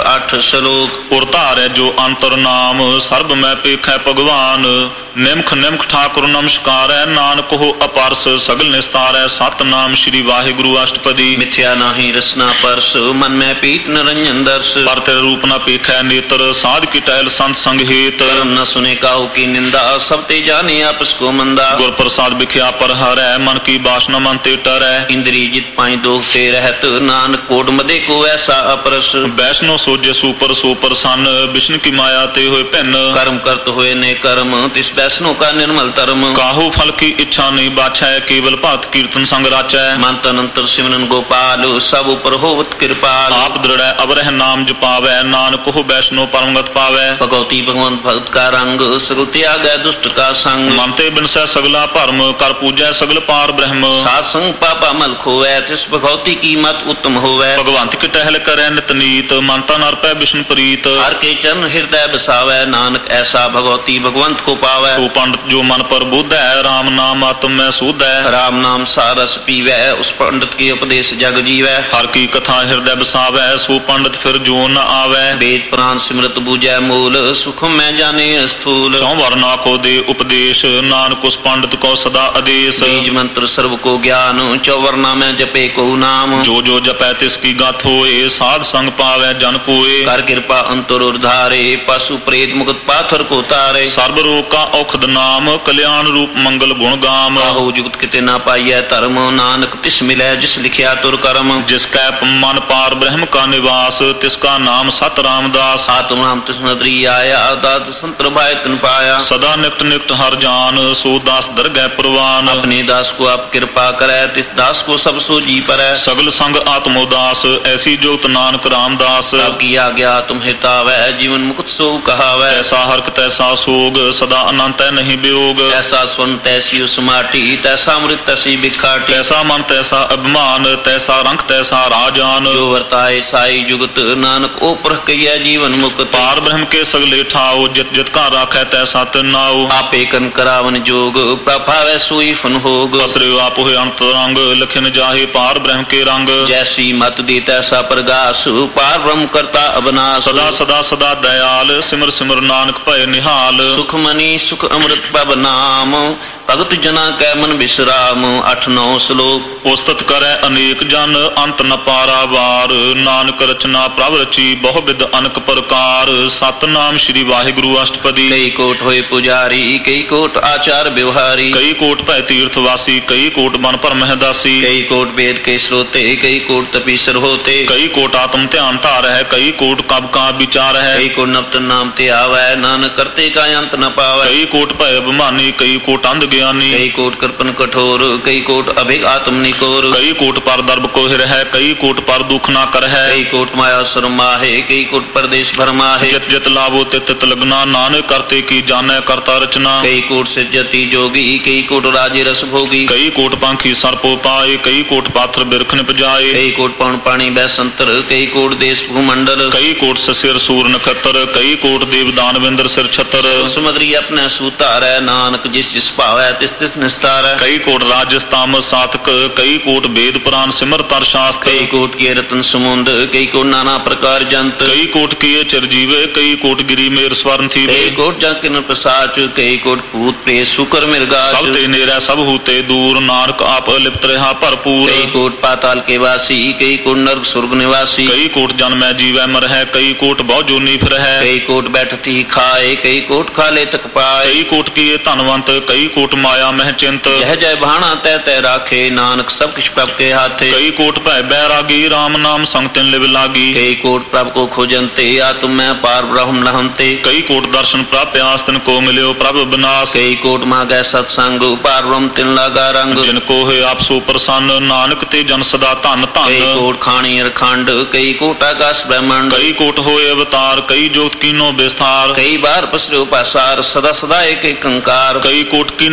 8 ਸ਼ਲੋਕ। ਉਰ ਧਾਰੈ ਜੋ ਅੰਤਰ ਨਾਮ ਸਰਬ ਮੈਂ ਪੇਖੈ ਭਗਵਾਨ। ਨਿਮਖ ਨਿਮਖ ਠਾਕੁਰ ਨਮਸਕਾਰੈ ਨਾਨਕ ਹੋ ਅਪਰਸ ਸਗਲ ਨਿਸਤਾਰੈ। ਸਤਨਾਮ ਸ੍ਰੀ ਵਾਹਿਗੁਰੂ ਅਸ਼ਟਪਦੀ। ਮਿਥਿਆ ਨਾਹੀ ਰਸਨਾ ਪਰਸ ਮਨ ਮੈਂ ਪੀਤ ਨਿਰੰਜਨ ਦਰਸ। ਪਰ ਤੇਰੇ ਰੂਪ ਨਾ ਪੇਖੈ ਨੇਤਰ ਸਾਧ ਕੀ ਟਹਿਲ ਸੰਤ ਸੰਗ ਹੇਤ। ਕਰਮ ਨ ਸੁਨੇ ਕਾਹੂ ਕੀ ਨਿੰਦਾ ਸਭ ਤੇ ਜਾਣੇ ਆਪਸ ਕੋ ਮੰਦਾ। ਗੁਰ ਪ੍ਰਸਾਦ ਵਿਖਿਆ ਪਰ ਹਰੈ ਮਨ ਕੀ ਬਾਸਨਾ ਮਨ ਤੇ ਟਰੈ। ਇੰਦਰੀ ਜਿਤ ਪਾਈ ਦੋਖ ਤੇ ਰਹਿਤ ਨਾਨਕ ਕੋਟ ਮਦੇ ਕੋ ਐਸਾ ਅਪਰਸ। ਵੈਸ਼ਨੋ ਸੋਜੇ ਸੂਪਰ ਸੂਪਰ ਸਨ ਵਿਸ਼ਨ ਕੀ ਮਾਇਆ ਤੇ ਹੋਏ ਭਿੰਨ। ਕਰਮ ਕਰਤ ਹੋਏ ਨੇ ਕਰਮ ਤਿਸ ਵੈਸ਼ਨੋ ਕਾ ਨਿਰਮਲ ਧਰਮ। ਕਾਹੂ ਫਲ ਕੀ ਇੱਛਾ ਨਹੀਂ ਬਾਛੈ ਕੇਵਲ ਭਗਤ ਕੀਰਤਨ ਸੰਗ ਰਾਚੈ। ਮਨ ਤਨ ਅੰਤਰ ਸਿਮਰਨ ਗੋਪਾਲ ਸਭ ਉਪਰ ਹੋਵਤ ਕਿਰਪਾਲ। ਆਪ ਦ੍ਰਿੜੈ ਅਵਰਹਿ ਨਾਮ ਜਪਾਵੈ ਨਾਨਕ ਹੋ ਵੈਸ਼ਨੋ ਪਰਮਗਤ ਪਾਵੈ। ਭਗਉਤੀ ਭਗਵੰਤ ਭਗਤ ਕਾ ਰੰਗ ਸਗਲ ਤਿਆਗੈ ਦੁਸ਼ਟ ਕਾ ਸੰਗ। ਮਨ ਤੇ ਬਿਨਸੈ ਸਗਲਾ ਭਰਮ ਕਰ ਪੂਜੈ ਸਗਲ ਪਾਰ ਬ੍ਰਹਮ। ਸਾਧ ਸੰਗ ਪਾਪਾ ਮਲ ਖੋਵੈ ਤਿਸ ਭਗਉਤੀ ਕੀ ਮਤ ਉੱਤਮ ਹੋਵੈ। ਭਗਵੰਤ ਕੀ ਟਹਿਲ ਕਰੈ ਨਿਤ ਨੀਤ ਮਨ ਤਾ ਨਰਪੈ ਵਿਸ਼ਨ ਪ੍ਰੀਤ। ਹਰ ਕੇ ਚਰਨ ਹਿਰਦੈ ਬਸਾਵੈ ਨਾਨਕ ਐਸਾ ਭਗਉਤੀ ਭਗਵੰਤ ਕੋ ਪਾਵੈ। ਸੋ ਪੰਡਤ ਜੋ ਮਨ ਪਰ ਬੁੱਧੈ ਰਾਮ ਨਾਮ ਆਤਮ ਮੈਂ ਸੂਧੈ। ਰਾਮ ਨਾਮ ਸਾਰਸ ਪੀਵੈ ਉਸ ਪੰਡਤ ਕੀ ਉਪਦੇਸ਼ ਜਗ ਜੀਵੈ। ਹਰ ਕੀ ਕਥਾ ਹਿਰਦੈ ਬਸਾਵੈ ਸੋ ਪੰਡਤ ਫਿਰ ਜੋ ਨ ਆਵੈ। ਵੇਦ ਪੁਰਾਨ ਸਿਮਰਤ ਬੂਝੈ ਮੂਲ ਸੁਖਮ ਮੈਂ ਜਾਣੇ ਅਸਥੂਲ। ਚੌ ਵਰਨਾ ਕੋ ਦੇ ਉਪਦੇਸ਼ ਨਾਨਕ ਉਸ ਪੰਡਤ ਕੋ ਸਦਾ ਆਦੇਸ਼। ਬੀਜ ਮੰਤਰ ਸਰਬ ਕੋ ਗਿਆਨ ਚੌ ਵਰਨਾ ਮੈਂ ਜਪੇ ਕੋ ਨਾਮ। ਜੋ ਜੋ ਜਪੈ ਤਿਸ ਕੀ ਗਤ ਹੋਏ ਸਾਧ ਸੰਗ ਪਾਵੈ ਜਨ ਕੋਏ। ਕਰ ਕਿਰਪਾ ਅੰਤਰ ਉਰਧਾਰੇ ਪਸ਼ੂ ਪ੍ਰੇਤ ਮੁਕਤ ਪਾਥਰ ਕੋ ਤਾਰੇ। ਸਰਬ ਰੋਗ ਕਾ ਔਖਦ ਨਾਮ ਕਲਿਆਣ ਰੂਪ ਮੰਗਲ ਗੁਣ ਗਾਮ। ਆਹੋ ਜੁਗਤ ਕਿਤੇ ਨਾ ਪਾਈਐ ਧਰਮ ਨਾਨਕ ਤਿਸ ਮਿਲੈ ਜਿਸ ਲਿਖਿਆ ਤੁਰ ਕਰਮ। ਜਿਸ ਕੈ ਮਨ ਪਾਰ ਬ੍ਰਹਮ ਕਾ ਨਿਵਾਸ ਤਿਸ ਕਾ ਨਾਮ ਸਤ ਰਾਮਦਾਸ। ਆਤਮ ਨਾਮ ਤਿਸ ਨਦਰੀ ਆਇਆ ਦਾਤ ਸੰਤਰ ਭਾਇ ਤਨ ਪਾਇਆ। ਸਦਾ ਨਿਕਟ ਨਿਕਟ ਹਰ ਜਾਨ ਸੋ ਦਾਸ ਦਰਗਹਿ ਪ੍ਰਵਾਨ। ਆਪਣੇ ਦਾਸ ਕੋ ਆਪ ਕਿਰਪਾ ਕਰੈ ਤਿਸ ਦਾਸ ਕੋ ਸਭ ਸੋ ਜੀ ਪਰੈ। ਸਗਲ ਸੰਗ ਆਤਮ ਉਦਾਸ ਐਸੀ ਜੁਗਤ ਨਾਨਕ ਰਾਮਦਾਸ। ਸਭ ਕੀ ਆਗਿਆ ਤੁਮ ਹਿਤਾਵੈ ਜੀਵਨ ਮੁਕਤ ਸੋ ਕਹਾਵੈ। ਐਸਾ ਹਰਕ ਤੈਸਾ ਸੋਗ ਸਦਾ ਅਨੰਤ ਹੈ ਨਹੀਂ ਵਿਯੋਗ। ਐਸਾ ਸਵਨ ਤੈਸੀ ਉਸਮਾਟੀ ਤੈਸਾ ਅੰਮ੍ਰਿਤ ਤੈਸੀ ਬਿਖਾਟੀ। ਤੈਸਾ ਮਨ ਤੈਸਾ ਅਭਿਮਾਨ ਤੈਸਾ ਰੰਗ ਤੈਸਾ ਰਾਜਾਨ। ਜੋ ਵਰਤਾਏ ਸਾਈ ਜੁਗਤ ਨਾਨਕ ਉਹ ਪਰਖ ਕਈਐ ਜੀਵਨ ਮੁਕਤ। ਪਾਰ ਬ੍ਰਹਮ ਕੇ ਸਗਲੇ ਠਾਓ ਜਿਤ ਜਿਤ ਕਾ ਰਾਖੈ ਤੈਸਾ ਤਿਨਾਉ। ਆਪੇ ਕਨ ਕਰਾਵਨ ਜੋਗ ਪ੍ਰਭਾਵੈ ਸੋਈ ਫਨ ਹੋਗ। ਬਸਰਿਓ ਆਪ ਹੋਏ ਅੰਤ ਰੰਗ ਲਖਿਨ ਜਾਹੇ ਪਾਰ ਬ੍ਰਹਮ ਕੇ ਰੰਗ। ਜੈਸੀ ਮਤ ਦੀ ਤੈਸਾ ਪ੍ਰਗਾਸ ਪਾਰ ਬ੍ਰਹਮ ਕਰਤਾ ਅਬਨਾਸ। ਸਦਾ ਸਦਾ ਸਦਾ ਦਇਆਲ ਸਿਮਰ ਸਿਮਰ ਨਾਨਕ ਭਏ ਨਿਹਾਲ। ਸੁਖ ਮਨੀ ਸੁਖ ਅੰਮ੍ਰਿਤ ਪਬ ਨਾਮ ਭਗਤ ਜਨਾ ਕੈ ਮਨ ਵਿਸਰਾਮ। 8-9 ਸ਼ਲੋਕ। ਉਸਤਤ ਕਰੈ ਅਨੇਕ ਜਨ ਅੰਤ ਨ ਪਾਰਾਵਾਰ ਨਾਨਕ ਰਚਨਾ ਪ੍ਰਭ ਰਚੀ ਬਹੁ ਵਿਦ ਅਨਕ ਪ੍ਰਕਾਰ। ਸਤਨਾਮ ਸ੍ਰੀ ਵਾਹਿਗੁਰੂ ਅਸ਼ਟਪਦੀ। ਕਈ ਕੋਟ ਹੋਏ ਪੁਜਾਰੀ ਕਈ ਕੋਟ ਆਚਾਰ ਵਿਵਹਾਰੀ। ਕਈ ਕੋਟ ਭੈ ਤੀਰਥ ਵਾਸੀ ਕਈ ਕੋਟ ਮਨ ਭਰਮਹਿ ਦਾਸੀ। ਕਈ ਕੋਟ ਵੇਦ ਕੇ ਸਰੋਤੇ ਕਈ ਕੋਟ ਤਪੀਸਰ ਹੋਤੇ। ਕਈ ਕੋਟ ਆਤਮ ਧਿਆਨ ਧਾਰ ਹੈ ਕਈ ਕੋਟ ਕਬ ਕਾ ਵਿਚਾਰ ਹੈ। ਕਈ ਕੋਟ ਨਵਤ ਨਾਮ ਤੇ ਆਵੈ ਨਾਨਕ ਕਰਤੇ ਕਾ ਅੰਤ ਨ ਪਾਵੈ। ਕਈ ਕੋਟ ਭੈ ਅਭਿਮਾਨੀ ਕਈ ਕੋਟ ਅੰਧ ਗਿਆਨੀ। ਕਈ ਕੋਟ ਕਰਪਨ ਕਠੋਰ ਕਈ ਕੋਟ ਅਭਿਗ ਆਤਮ ਨਿਕੋਰ। ਕਈ ਕੋਟ ਪਰ ਦਰਬ ਕੋ ਹਿਰ ਹੈ ਕਈ ਕੋਟ ਪਰ ਦੁਖ ਨਾ ਕਰ ਹੈ। ਕਈ ਕੋਟ ਮਾਇਆ ਸਰਮਾਹੇ ਕਈ ਕੋਟ ਪਰਦੇਸ਼ ਭਰਮਾਹੇ। ਜਿਤ ਜਿਤ ਲਾਭੋ ਤਿਤ ਤਿਤ ਲਗਨਾ ਨਾਨਕ ਕਰਤੇ ਕੀ ਜਾਣੈ ਕਰਤਾ ਰਚਨਾ। ਕਈ ਕੋਟ ਸਿਜਤੀ ਜੋਗੀ ਕਈ ਕੋਟ ਰਾਜੇ ਰਸ ਭੋਗੀ। ਕਈ ਕੋਟ ਪੰਖੀ ਸਰਪੋ ਪਾਏ ਕਈ ਕੋਟ ਪਾਥਰ ਬਿਰਖ ਨਿਪਜਾਏ। ਕਈ ਕੋਟ ਪਉਣ ਪਾਣੀ ਬੈਸੰਤਰ ਕਈ ਕੋਟ ਦੇਸ਼ ਭੂਮੰਡਲ। ਕਈ ਕੋਟ ਸਿਰ ਸੂਰ ਨਖੱਤਰ ਕਈ ਕੋਟ ਦੇਵ ਦਾਨਵਿੰਦਰ ਸਿਰ ਛਤਰ। ਸਮੁਦਰੀ ਆਪਣੇ ਸੂਤਾਰੈ ਨਾਨਕ ਜਿਸ ਜਿਸ ਭਾਵੈ ਤਿਸ ਤਿਸ ਨਿਸਤਾਰੈ। ਕਈ ਕੋਟ ਰਾਜਸ ਤਾਮਸ ਸਾਤਕ ਕਈ ਕੋਟ ਵੇਦ ਪੁਰਾਨ ਸਿਮਰ ਤਰ ਸ਼ਾਸਤਰ। ਕਈ ਕੋਟ ਕੀ ਰਤਨ ਸਮੁੰਦ ਕਈ ਕੋਟ ਨਾਨਾ ਪ੍ਰਕਾਰ ਜੰਤ। ਕਈ ਕੋਟ ਕੀਏ ਚਰਜੀਵੇ ਕਈ ਕੋਟ ਗਿਰੀ ਮੇਰ ਸਵਰਨ ਥੀਵੇ। ਕਈ ਕੋਟ ਜਾਂ ਕਿਨ ਪ੍ਰਸਾਚ ਕਈ ਕੋਟ ਭੂਤ ਪ੍ਰੇਤ ਸ਼ੁਕਰ ਮਿਰਗਾਚ। ਸਭ ਤੇ ਨੇਰਾ ਸਭ ਹੂਤੇ ਦੂਰ ਨਾਨਕ ਆਪ ਲਿਪਤ ਰਹਾ ਭਰਪੂਰ। ਕਈ ਕੋਟ ਪਾਤਾਲ ਕੇ ਵਾਸੀ ਕਈ ਕੋਟ ਨਰਕ ਸੁਰਗ ਨਿਵਾਸੀ। ਕਈ ਕੋਟ ਜਨਮੈ ਜੀਵੈ ਮਰਹਿ ਕਈ ਕੋਟ ਬਹੁ ਜੋਨੀ ਫਿਰਹਿ। ਕਈ ਕੋਟ ਬੈਠਤੀ ਖਾਏ ਕਈ ਕੋਟ ਖਾਲੇ ਤਕ ਪਾਏ। ਕਈ ਕੋਟ ਕੀਏ ਧਨਵੰਤ ਕਈ ਕੋਟ ਮਾਇਆ ਮਹਿ ਚਿੰਤ। ਜਹ ਜੈ ਭਾਣਾ ਤੈ ਤੈ ਰਾਖੇ ਨਾਨਕ ਸਭ ਕਿਛ ਪ੍ਰਭ ਕੇ ਹਾਥੇ। ਕਈ ਕੋਟ ਭੈ ਬੈਰਾਗੀ ਰਾਮ ਨਾਮ ਸੰਗ ਤਿਨ ਲਿਵ ਲਾਗੀ। ਕਈ ਕੋਟ ਪ੍ਰਭ ਕੋ ਖੋਜੰਤੇ ਆਤਮ ਮੈਂ ਪਾਰ ਬ੍ਰਹਮ ਲਹੰਤੇ। ਕਈ ਕੋਟ ਦਰਸ਼ਨ ਪ੍ਰਾਪਿਆਸ ਤਿਨ ਕੋ ਮਿਲਿਓ ਪ੍ਰਭ ਬਿਨਾਸ਼। ਕਈ ਕੋਟ ਮਾਗੈ ਸਤ ਸੰਗ ਪਾਰ ਬ੍ਰਹਮ ਤਿਨ ਲਾਗਾ ਰੰਗ। ਜਿਨ ਕੋ ਹੋਏ ਆਪ ਸੋ ਪ੍ਰਸੰਨ ਨਾਨਕ ਤੇ ਜਨ ਸਦਾ ਧਨ ਧਨ। ਕਈ ਕੋਟ ਖਾਣੀ ਅਰਖੰਡ ਕਈ ਕੋਟ ਆਕਾਸ਼ ਬ੍ਰਹਮੰਡ। ਕਈ ਕੋਟ ਹੋਏ ਅਵਤਾਰ ਕਈ ਜੋਤ ਕੀਨੋ ਵਿਸਥਾਰ। ਕਈ ਬਾਰ ਪਸਰਿਓ ਪਾਸਾਰ ਸਦਾ ਸਦਾ ਏਕ ਏਕ ਅੰਕਾਰ। ਕਈ ਕੋਟ ਕੀ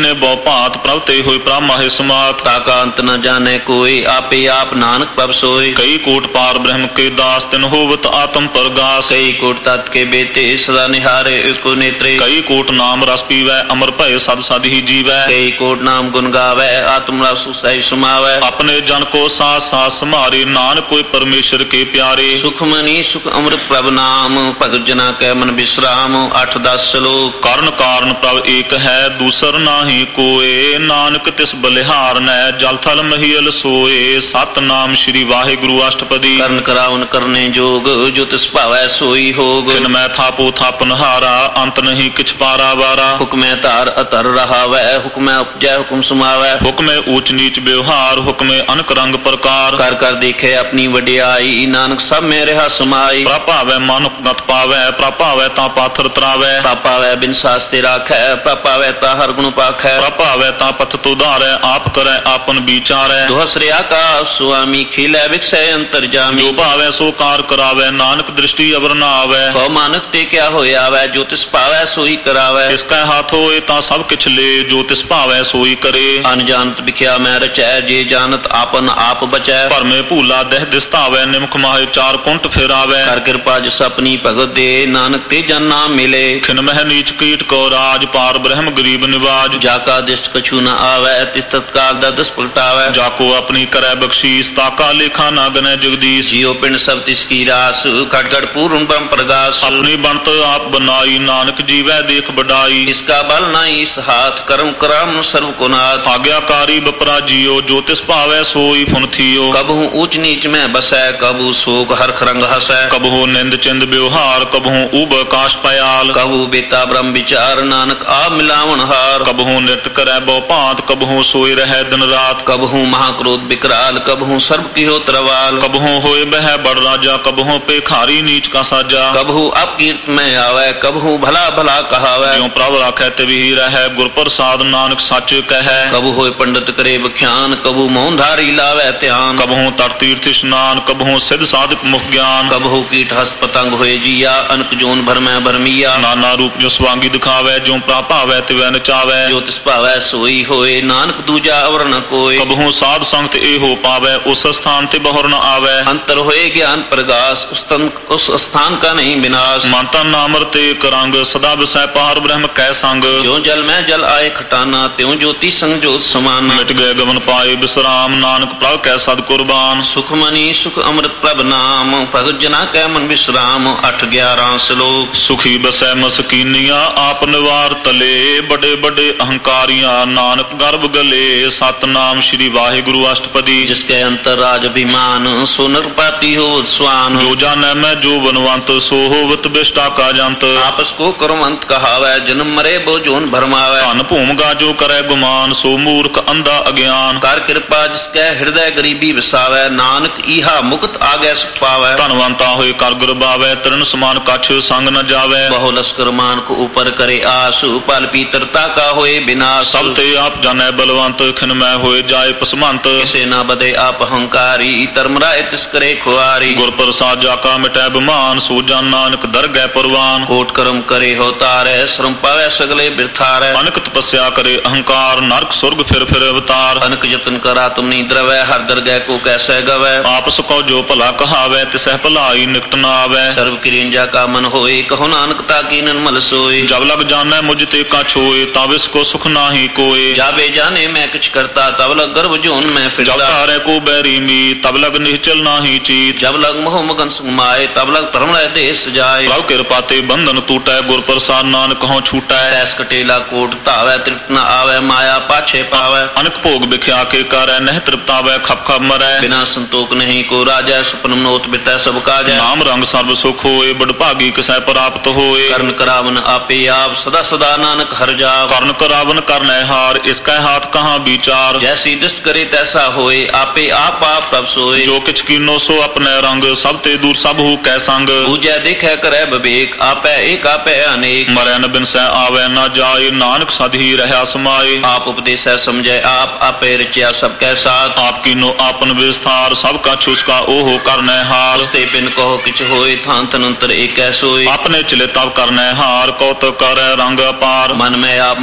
ਦੀਨੇ ਬਹੁ ਭਾਂਤ ਪ੍ਰਭ ਤੇ ਹੋਏ ਪ੍ਰਭ ਮਾਹੇ ਸਮਾਤ ਤਾਕਾ ਅੰਤ ਨ ਜਾਣੇ ਕੋਈ ਆਪੇ ਆਪ ਨਾਨਕ ਪ੍ਰਭ ਸੋਈ ਕਈ ਕੋਟ ਪਾਰ ਬ੍ਰਹਮ ਕੇ ਦਾਸ ਤਿਨ ਹੋਵਤ ਆਤਮ ਪ੍ਰਗਾਸ ਕਈ ਕੋਟ ਤਤ ਕੇ ਬੇਤੇ ਸਦਾ ਨਿਹਾਰੇ ਇਕੋ ਨੇਤਰੇ ਕਈ ਕੋਟ ਨਾਮ ਰਸ ਪੀਵੈ ਅਮਰ ਭਏ ਸਦ ਸਦ ਹੀ ਜੀਵੈ ਕਈ ਕੋਟ ਨਾਮ ਗੁਣ ਗਾਵੈ ਆਤਮ ਰਸ ਸਹਿ ਸਮਾਵੈ ਆਪਣੇ ਜਨ ਕੋ ਸਾਥ ਸਾਥ ਸਮਾਰੇ ਨਾਨਕ ਕੋਈ ਪਰਮੇਸ਼ਰ ਕੇ ਪਿਆਰੇ ਸੁਖਮਨੀ ਸੁਖ ਅੰਮ੍ਰਿਤ ਪ੍ਰਭ ਨਾਮ ਭਗਤ ਜਨਾ ਕੈ ਮਨ ਬਿਸਰਾਮ 8-10 ਸ਼ਲੋਕ ਕਰਨ ਕਾਰਨ ਪ੍ਰਭ ਏਕ ਹੈ ਦੂਸਰ ਨਾਹੀ ਕੋਏ ਨਾਨਕ ਤਿਸ ਬਲਿਹਾਰ ਨੈ ਜਲ ਥਲ ਮਹੀਲ ਸੋਏ ਸਤਨਾਮ ਸ੍ਰੀ ਵਾਹਿਗੁਰੂ ਅਸ਼ਟਪਦੀ ਕਰਨ ਕਰਾਵਨ ਕਰਨੇ ਜੋਗ ਜੋ ਤਿਸ ਭਾਵੈ ਸੋਈ ਹੋਗ ਖਿਨ ਮੈਂ ਥਾਪੋ ਥਾਪਨ ਹਾਰਾ ਅੰਤ ਨਹੀਂ ਕਿਛ ਪਾਰਾ ਵਾਰਾ ਹੁਕਮੈ ਧਾਰ ਅਤਰ ਰਹਾਵੈ ਹੁਕਮੈ ਉਪਜੈ ਹੁਕਮ ਸਮਾਵੈ ਹੁਕਮੇ ਊਚ ਨੀਚ ਵਿਵਹਾਰ ਹੁਕਮੇ ਅਨਕ ਰੰਗ ਪ੍ਰਕਾਰ ਕਰ ਕਰ ਦੇਖੇ ਆਪਣੀ ਵਡਿਆਈ ਨਾਨਕ ਸਭ ਮੇ ਰਹਾ ਸਮਾਈ ਪ੍ਰਭਾਵੈ ਮਨ ਗਤ ਪਾਵੈ ਪ੍ਰਭਾਵੈ ਤਾਂ ਪਾਥਰ ਤਰਾਵੈ ਪਾਪਾਵੈ ਬਿਨ ਸਾਸਤੇ ਰਾਖੈ ਪਾਪਾਵੈ ਤਾਂ ਹਰ ਗੁਣ ਪਾਖੈ ਪ੍ਰਭਾਵੈ ਤਾਂ ਪਥ ਤੁਧਾਰੈ ਆਪ ਕਰੈ ਆਪਨ ਵਿਚਾਰੈ ਦੁਹਸਰਿਆ ਕਾ ਸੁਆਮੀ ਖਿਲੈ ਵਿਖਸੈ ਅੰਤਰ ਜਾਮੀ ਜੋ ਭਾਵੈ ਸੋ ਕਾਰ ਕਰਾਵੈ ਨਾਨਕ ਦ੍ਰਿਸ਼ਟੀ ਅਵਰ ਨਾ ਆਵੈ ਕਉ ਮਾਨਕ ਤੇ ਕਿਆ ਹੋਇਆ ਵੈ ਜੋ ਤਿਸ ਭਾਵੈ ਸੋਈ ਕਰਾਵੈ ਇਸ ਕੈ ਹੱਥ ਹੋਏ ਤਾਂ ਸਭ ਕਿਛ ਲੇ ਜੋ ਤਿਸ ਭਾਵੈ ਸੋਈ ਕਰੇ ਅਨਜਾਨਤ ਵਿਖਿਆ ਮੈਂ ਰਚੈ ਜੇ ਜਾਣਤ ਆਪਨ ਆਪ ਬਚੈ ਭਰਮੇ ਭੂਲਾ ਦਹਿ ਦਿਸਤਾਵੈ ਨਿਮਖ ਮਾਹੇ ਚਾਰ ਕੁੰਟ ਫੇਰਾਵੈ ਕਰ ਕਿਰਪਾ ਜਿਸ ਆਪਣੀ ਭਗਤ ਦੇ ਨਾਨਕ ਤੇ ਜਨ ਨਾਮ ਮਿਲੇ ਖਿਨ ਮਹਿ ਨੀਚ ਕੀਟ ਕੋ ਰਾਜ ਪਾਰ ਬ੍ਰਹਮ ਗਰੀਬ ਨਿਵਾਜ ਜਾ ਕਾ ਦਿਸ਼ਟ ਕਛੂ ਨ ਆਵੈ ਤਿਸ ਤਤਕਾਲ ਦਾ ਦਸ ਪਲਟਾਵੈ ਜਾ ਕੋ ਆਪਣੀ ਕਰੈ ਬਖਸ਼ੀਸ ਤਾਕਾ ਲੇਖਾ ਨਾ ਗਨੈ ਜਗਦੀਸ਼ ਜਿਉ ਪਿੰਡ ਸਭ ਤਿਸ ਕੀ ਰਾਸ ਘਟ ਘਟ ਪੂਰਨ ਬ੍ਰਹਮ ਪ੍ਰਗਾਸ ਆਪਣੀ ਬਣਤ ਆਪ ਬਨਾਈ ਨਾਨਕ ਜੀਵੈ ਦੇਖ ਬਡਾਈ ਇਸ ਕਾ ਬਲ ਨਾਈ ਇਸ ਹਾਥ ਕਰਮ ਕਰਾਮ ਸਰਵ ਕੋ ਨਾਥ ਆਗਿਆਕਾਰੀ ਬਪਰਾ ਜੀਓ ਜੋ ਤਿਸ ਭਾਵੈ ਸੋਈ ਫੁਨ ਥੀਓ ਕਬਹੂ ਊਚ ਨੀਚ ਮੈਂ ਬਸੈ ਕਬੂ ਸੋਕ ਹਰਖ ਰੰਗ ਹਸੈ ਕਬਹੂ ਨਿੰਦ ਚਿੰਦ ਵਿਵਹਾਰ ਕਬਹੂ ਊਬ ਆਕਾਸ਼ ਪਇਆਲ ਕਬੂ ਬੇਤਾ ਬ੍ਰਹਮ ਵਿਚਾਰ ਨਾਨਕ ਆਪ ਮਿਲਾਵਣ ਹਾਰ ਕਬਹੂ ਨਿਤ ਕਰੈ ਬਹੁ ਭਾਂਤ ਕਬਹੂ ਸੋਈ ਰਹਿ ਦਿਨ ਰਾਤ ਕਬਹੂ ਮਹਾ ਕ੍ਰੋਧ ਬਿਕਰਾਲ ਕਬਹੂ ਸਰਬ ਕੀਹੋ ਤਰਵਾਲ ਕਬਹੂ ਹੋਏ ਬਹਿ ਬੜ ਰਾਜਾ ਕਬਹੂ ਪੇਖਾਰੀ ਨੀਚ ਕਾ ਸਾਜਾ ਕਬਹੂ ਅਪਕੀਰਤ ਮੈਂ ਆਵੈ ਕਬਹੂ ਭਲਾ ਭਲਾ ਕਹਾਵੈ ਜਿਉ ਪ੍ਰਭ ਰਾਖੈ ਤਿਵਹੀ ਰਹੈ ਗੁਰ ਪ੍ਰਸਾਦ ਨਾਨਕ ਸੱਚ ਕਹੈ ਕਬੂ ਹੋਏ ਪੰਡਤ ਕਰੇ ਬਖਿਆਨ ਕਬੂ ਮੋਹਨ ਧਾਰੀ ਲਾਵੈ ਧਿਆਨ ਕਬਹੂ ਤਟ ਤੀਰਥ ਇਸ਼ਨਾਨ ਕਬਹੂ ਸਿਧ ਸਾਧਕ ਮੁਖ ਗਿਆਨ ਕਬਹੂ ਕੀਟ ਹਸ ਪਤੰਗ ਹੋਏ ਜੀਆ ਅਨਕ ਜੋਨ ਭਰਮੈ ਭਰਮੀਆ ਨਾਨਾ ਰੂਪ ਜੋ ਸਵਾਂਗੀ ਦਿਖਾਵੈ ਜਿਉ ਪ੍ਰਭ ਭਾਵੈ ਤਿਵੈ ਨਚਾਵੈ ਜੋ ਤਿਸ ਭਾਵੈ ਸੋਈ ਹੋਏ ਨਾਨਕ ਦੂਜਾ ਅਵਰ ਨ ਕੋਇ ਕਬਹੂ ਸਾਧ ਸੰਗਤ ਇਹੋ ਪਾਵੈ ਉਸ ਸਥਾਨ ਤੇ ਬਹੁਰ ਨ ਆਵੈ ਅੰਤਰ ਹੋਏ ਗਿਆਨ ਪ੍ਰਗਾਸ ਉਸ ਸਥਾਨ ਕਾ ਨਹੀਂ ਵਿਨਾਸ਼ ਮਨ ਤਨ ਨਾਮ ਰਤੇ ਕਰੰਗ ਸਦਾ ਵਿਸੈ ਪਾਰ ਬ੍ਰਹਮ ਕੈ ਸੰਗ ਜੋ ਜਲ ਮੈਂ ਜਲ ਆਏ ਖਟਾਨਾ ਤਿਉ ਜੋਤੀ ਸੰਗ ਜੋਤ ਸਮਾਨਾ ਮਿਟ ਗਏ ਗਵਨ ਪਾਏ ਬਿਸਰਾਮ ਨਾਨਕ ਪ੍ਰਭ ਕੈ ਸਦ ਕੁਰਬਾਨ ਸੁਖਮਨੀ ਸੁਖ ਅੰਮ੍ਰਿਤ ਪ੍ਰਭ ਨਾਮ ਭਗਤ ਜਨਾ ਕੈ ਮਨ ਵਿਸਰਾਮ 8-11 ਸ਼ਲੋਕ ਸੁਖੀ ਬਸੈ ਮਸਕੀਨੀਆਂ ਆਪ ਨਿਵਾਰ ਤਲੇ ਬੜੇ ਬੜੇ ਅਹੰਕਾਰੀਆਂ ਨਾਨਕ ਗਰਭ ਗਲੇ ਸਤਨਾਮ ਸ੍ਰੀ ਵਾਹਿਗੁਰੂ ਅਸ਼ਟਪਦੀ ਜਿਸ ਕੈ ਅੰਤਰ ਰਾਜ ਅਭਿਮਾਨ ਸੋ ਨਰਪਾਤੀ ਹੋ ਸਵਾਨ ਜੋ ਜਾਣੈ ਮੈਂ ਜੋ ਬਨਵੰਤ ਸੋ ਹੋਵਤ ਬਿਸ਼ਟਾ ਕਾ ਜੰਤ ਆਪਸ ਕੋ ਕਰਮੰਤ ਕਹਾਵੈ ਜਨਮ ਮਰੇ ਬੋ ਜੋਨ ਭਰਮਾਵੈ ਧਨ ਭੂਮਗਾ ਜੋ ਕਰੈ ਗੁਮਾਨ ਸੋ ਮੂਰਖ ਅੰਧਾ ਅਗਿਆਨ ਕਰ ਕਿਰਪਾ ਜਿਸ ਕੈ ਹਿਰਦੈ ਗਰੀਬੀ ਵਸਾਵੈ ਨਾਨਕ ਈਹਾ ਮੁਕਤ ਆਗੈ ਸੁਖ ਪਾਵੈ ਧਨਵੰਤਾ ਹੋਏ ਕਰ ਗੁਰਬਾਵੈ ਤਰਨ ਸਮਾਨ ਕਛ ਸੰਗ ਨ ਜਾਵੈ ਬਹੁ ਲਸਕਰ ਮਾਨ ਕੋ ਉਪਰ ਕਰੇ ਆਸ ਪਲ ਪੀਤਰਤਾ ਕਾ ਹੋਏ ਬਿਨਾਸ਼ ਸਭ ਤੇ ਆਪ ਜਾਣੈ ਬਲਵੰਤ ਖਿਨਮੈ ਹੋਏ ਜਾਏ ਪਸਮੰਤ ਕਿਸੇ ਨਾ ਬਦੇ ਆਪ ਹੰਕਾਰੀ ਧਰਮ ਰਾਏ ਤਿਸ ਕਰੇ ਖੁਆਰੀ ਗੁਰ ਪ੍ਰਸਾਦ ਜਾ ਕਾ ਮਿਟੈ ਬਿਮਾਨ ਸੋ ਜਨ ਨਾਨਕ ਦਰਗਹਿ ਪਰਵਾਨ ਕੋਟ ਕਰਮ ਕਰੇ ਹੋ ਤਾਰੈ ਸ਼ਰਮ ਪਾਵੈ ਸਗਲੇ ਬਿਰਥਾਰੈ ਅਨਕ ਤਪੱਸਿਆ ਕਰੇ ਅਹੰਕਾਰ ਨਰਕ ਸੁਰਗ ਫਿਰ ਅਵਤਾਰ ਅਨਕ ਯਤਨ ਕਰਾ ਤੁਮ ਨੀ ਦਰਵੈ ਹਰ ਦਰਗਹਿ ਕੋ ਕੈਸੈ ਗਵੈ ਆਪਸ ਕੋ ਜੋ ਭਲਾ ਕਹਾਵੈ ਤਿਸਹਿ ਭਲਾਈ ਨਿਕਟ ਨਾ ਆਵੈ ਸਰਬ ਕਿਰਿੰਜਾ ਕਾ ਮਨ ਹੋਏ ਕਹੋ ਨਾਨਕ ਤਾ ਕੀ ਨਿਰਮਲ ਸੋਏ ਜਬ ਲਗ ਜਾਣੈ ਮੁਝ ਤੇ ਕਛ ਹੋਏ ਤਬ ਇਸ ਕੋ ਸੁਖ ਨਾਹੀ ਕੋਏ ਜਾਵੇ ਜਾਣੇ ਮੈਂ ਕਿਛ ਕਰਤਾ ਤਬ ਲਗ ਗਰਭ ਜੋਨ ਮੈਂ ਜਬ ਫਿਰਦਾ ਤਾਰੈ ਕੋ ਬੈਰੀ ਮੀ ਤਬ ਲਗ ਨਿਹਚਲ ਨਾਹੀ ਚੀਤ ਜਬ ਲਗ ਮੋਹ ਮਗਨ ਸੁਮਾਏ ਤਬ ਲਗ ਧਰਮ ਰਹਿ ਦੇਸ ਸਜਾਏ ਪ੍ਰਭ ਕਿਰਪਾ ਤੇ ਬੰਧਨ ਟੂਟੈ ਗੁਰ ਪ੍ਰਸਾਦ ਨਾਨਕ ਹਉ ਛੂਟੈ ਐਸ ਕਟੇਲਾ ਕੋਟ ਧਾਵੈ ਤ੍ਰਿਪਤ ਨ ਆਵੈ ਮਾਇਆ ਪਾਛੇ ਪਾਵੈ ਅਨਕ ਭੋਗ ਵਿਖਿਆ ਕੇ ਕਰੈ ਨਹਿ ਤ੍ਰਿਪਤਾਵੈ ਖਪ ਖਪ ਮਰੈ ਬਿਨਾ ਸੰਤੋਖ ਨਹੀਂ ਕੋ ਰਾਜੈ ਸੁਪਨ ਮਨੋਤ ਬਿਤੈ ਸਭ ਕਾਜੈ ਨਾਮ ਰੰਗ ਸਰਬ ਸੁਖ ਹੋਏ ਬੜ ਭਾਗੀ ਕਿਸੈ ਪ੍ਰਾਪਤ ਹੋਏ ਕਰਨ ਕਰਾਵਨ ਆਪੇ ਆਪ ਸਦਾ ਸਦਾ ਨਾਨਕ ਹਰ ਜਾਪ ਕਰਨ ਕਰਾਵਨ ਕਰਨੈ ਹਾਰ ਇਸ ਕੈ ਹਾਥ ਕਹਾਂ ਵਿਚਾਰ ਜੈਸੀ ਦਿਸ਼ਟ ਕਰੇ ਤੈਸਾ ਹੋਏ ਆਪੇ ਆਪ ਆਪ ਪ੍ਰਭ ਸੋਏ ਜੋ ਕਿਛ ਕੀਨੋ ਸੋ ਆਪਣੈ ਰੰਗ ਸਭ ਤੇ ਦੂਰ ਸਭ ਹੂ ਕੈ ਸੰਗ ਪੂਜੈ ਦੇਖੈ ਕਰੈ ਵਿਵੇਕ ਆਪੈ ਏਕ ਆਪੈ ਅਨੇਕ ਮਰੈ ਨ ਬਿਨਸੈ ਆਵੈ ਨ ਜਾਏ ਨਾਨਕ ਸਦ ਹੀ ਰਹਿਆ ਸਮਾਏ ਆਪ ਉਪਦੇਸੈ ਸਮਝੈ ਆਪ ਆਪੇ ਰਚਿਆ ਸਭ ਕੈ ਸਾਥ ਆਪ ਕੀਨੋ ਆਪਨ ਵਿਸਥਾਰ ਸਭ ਕਛ ਉਸਕਾ ਓਹ ਕਰਨੈ ਹਾਰ ਉਸਤੇ ਬਿਨ ਕਹੋ ਕਿਛ ਹੋਏ ਥਾਨ ਤਨੰਤਰ ਏਕੈ ਸੋਏ ਆਪਣੇ ਚਲੇ ਤਬ ਕਰਨੈ ਹਾਰ ਕੌਤਕ ਕਰੈ ਰੰਗ ਅਪਾਰ ਮਨ ਮੈਂ ਆਪ ਮਨ ਆਪਣੇ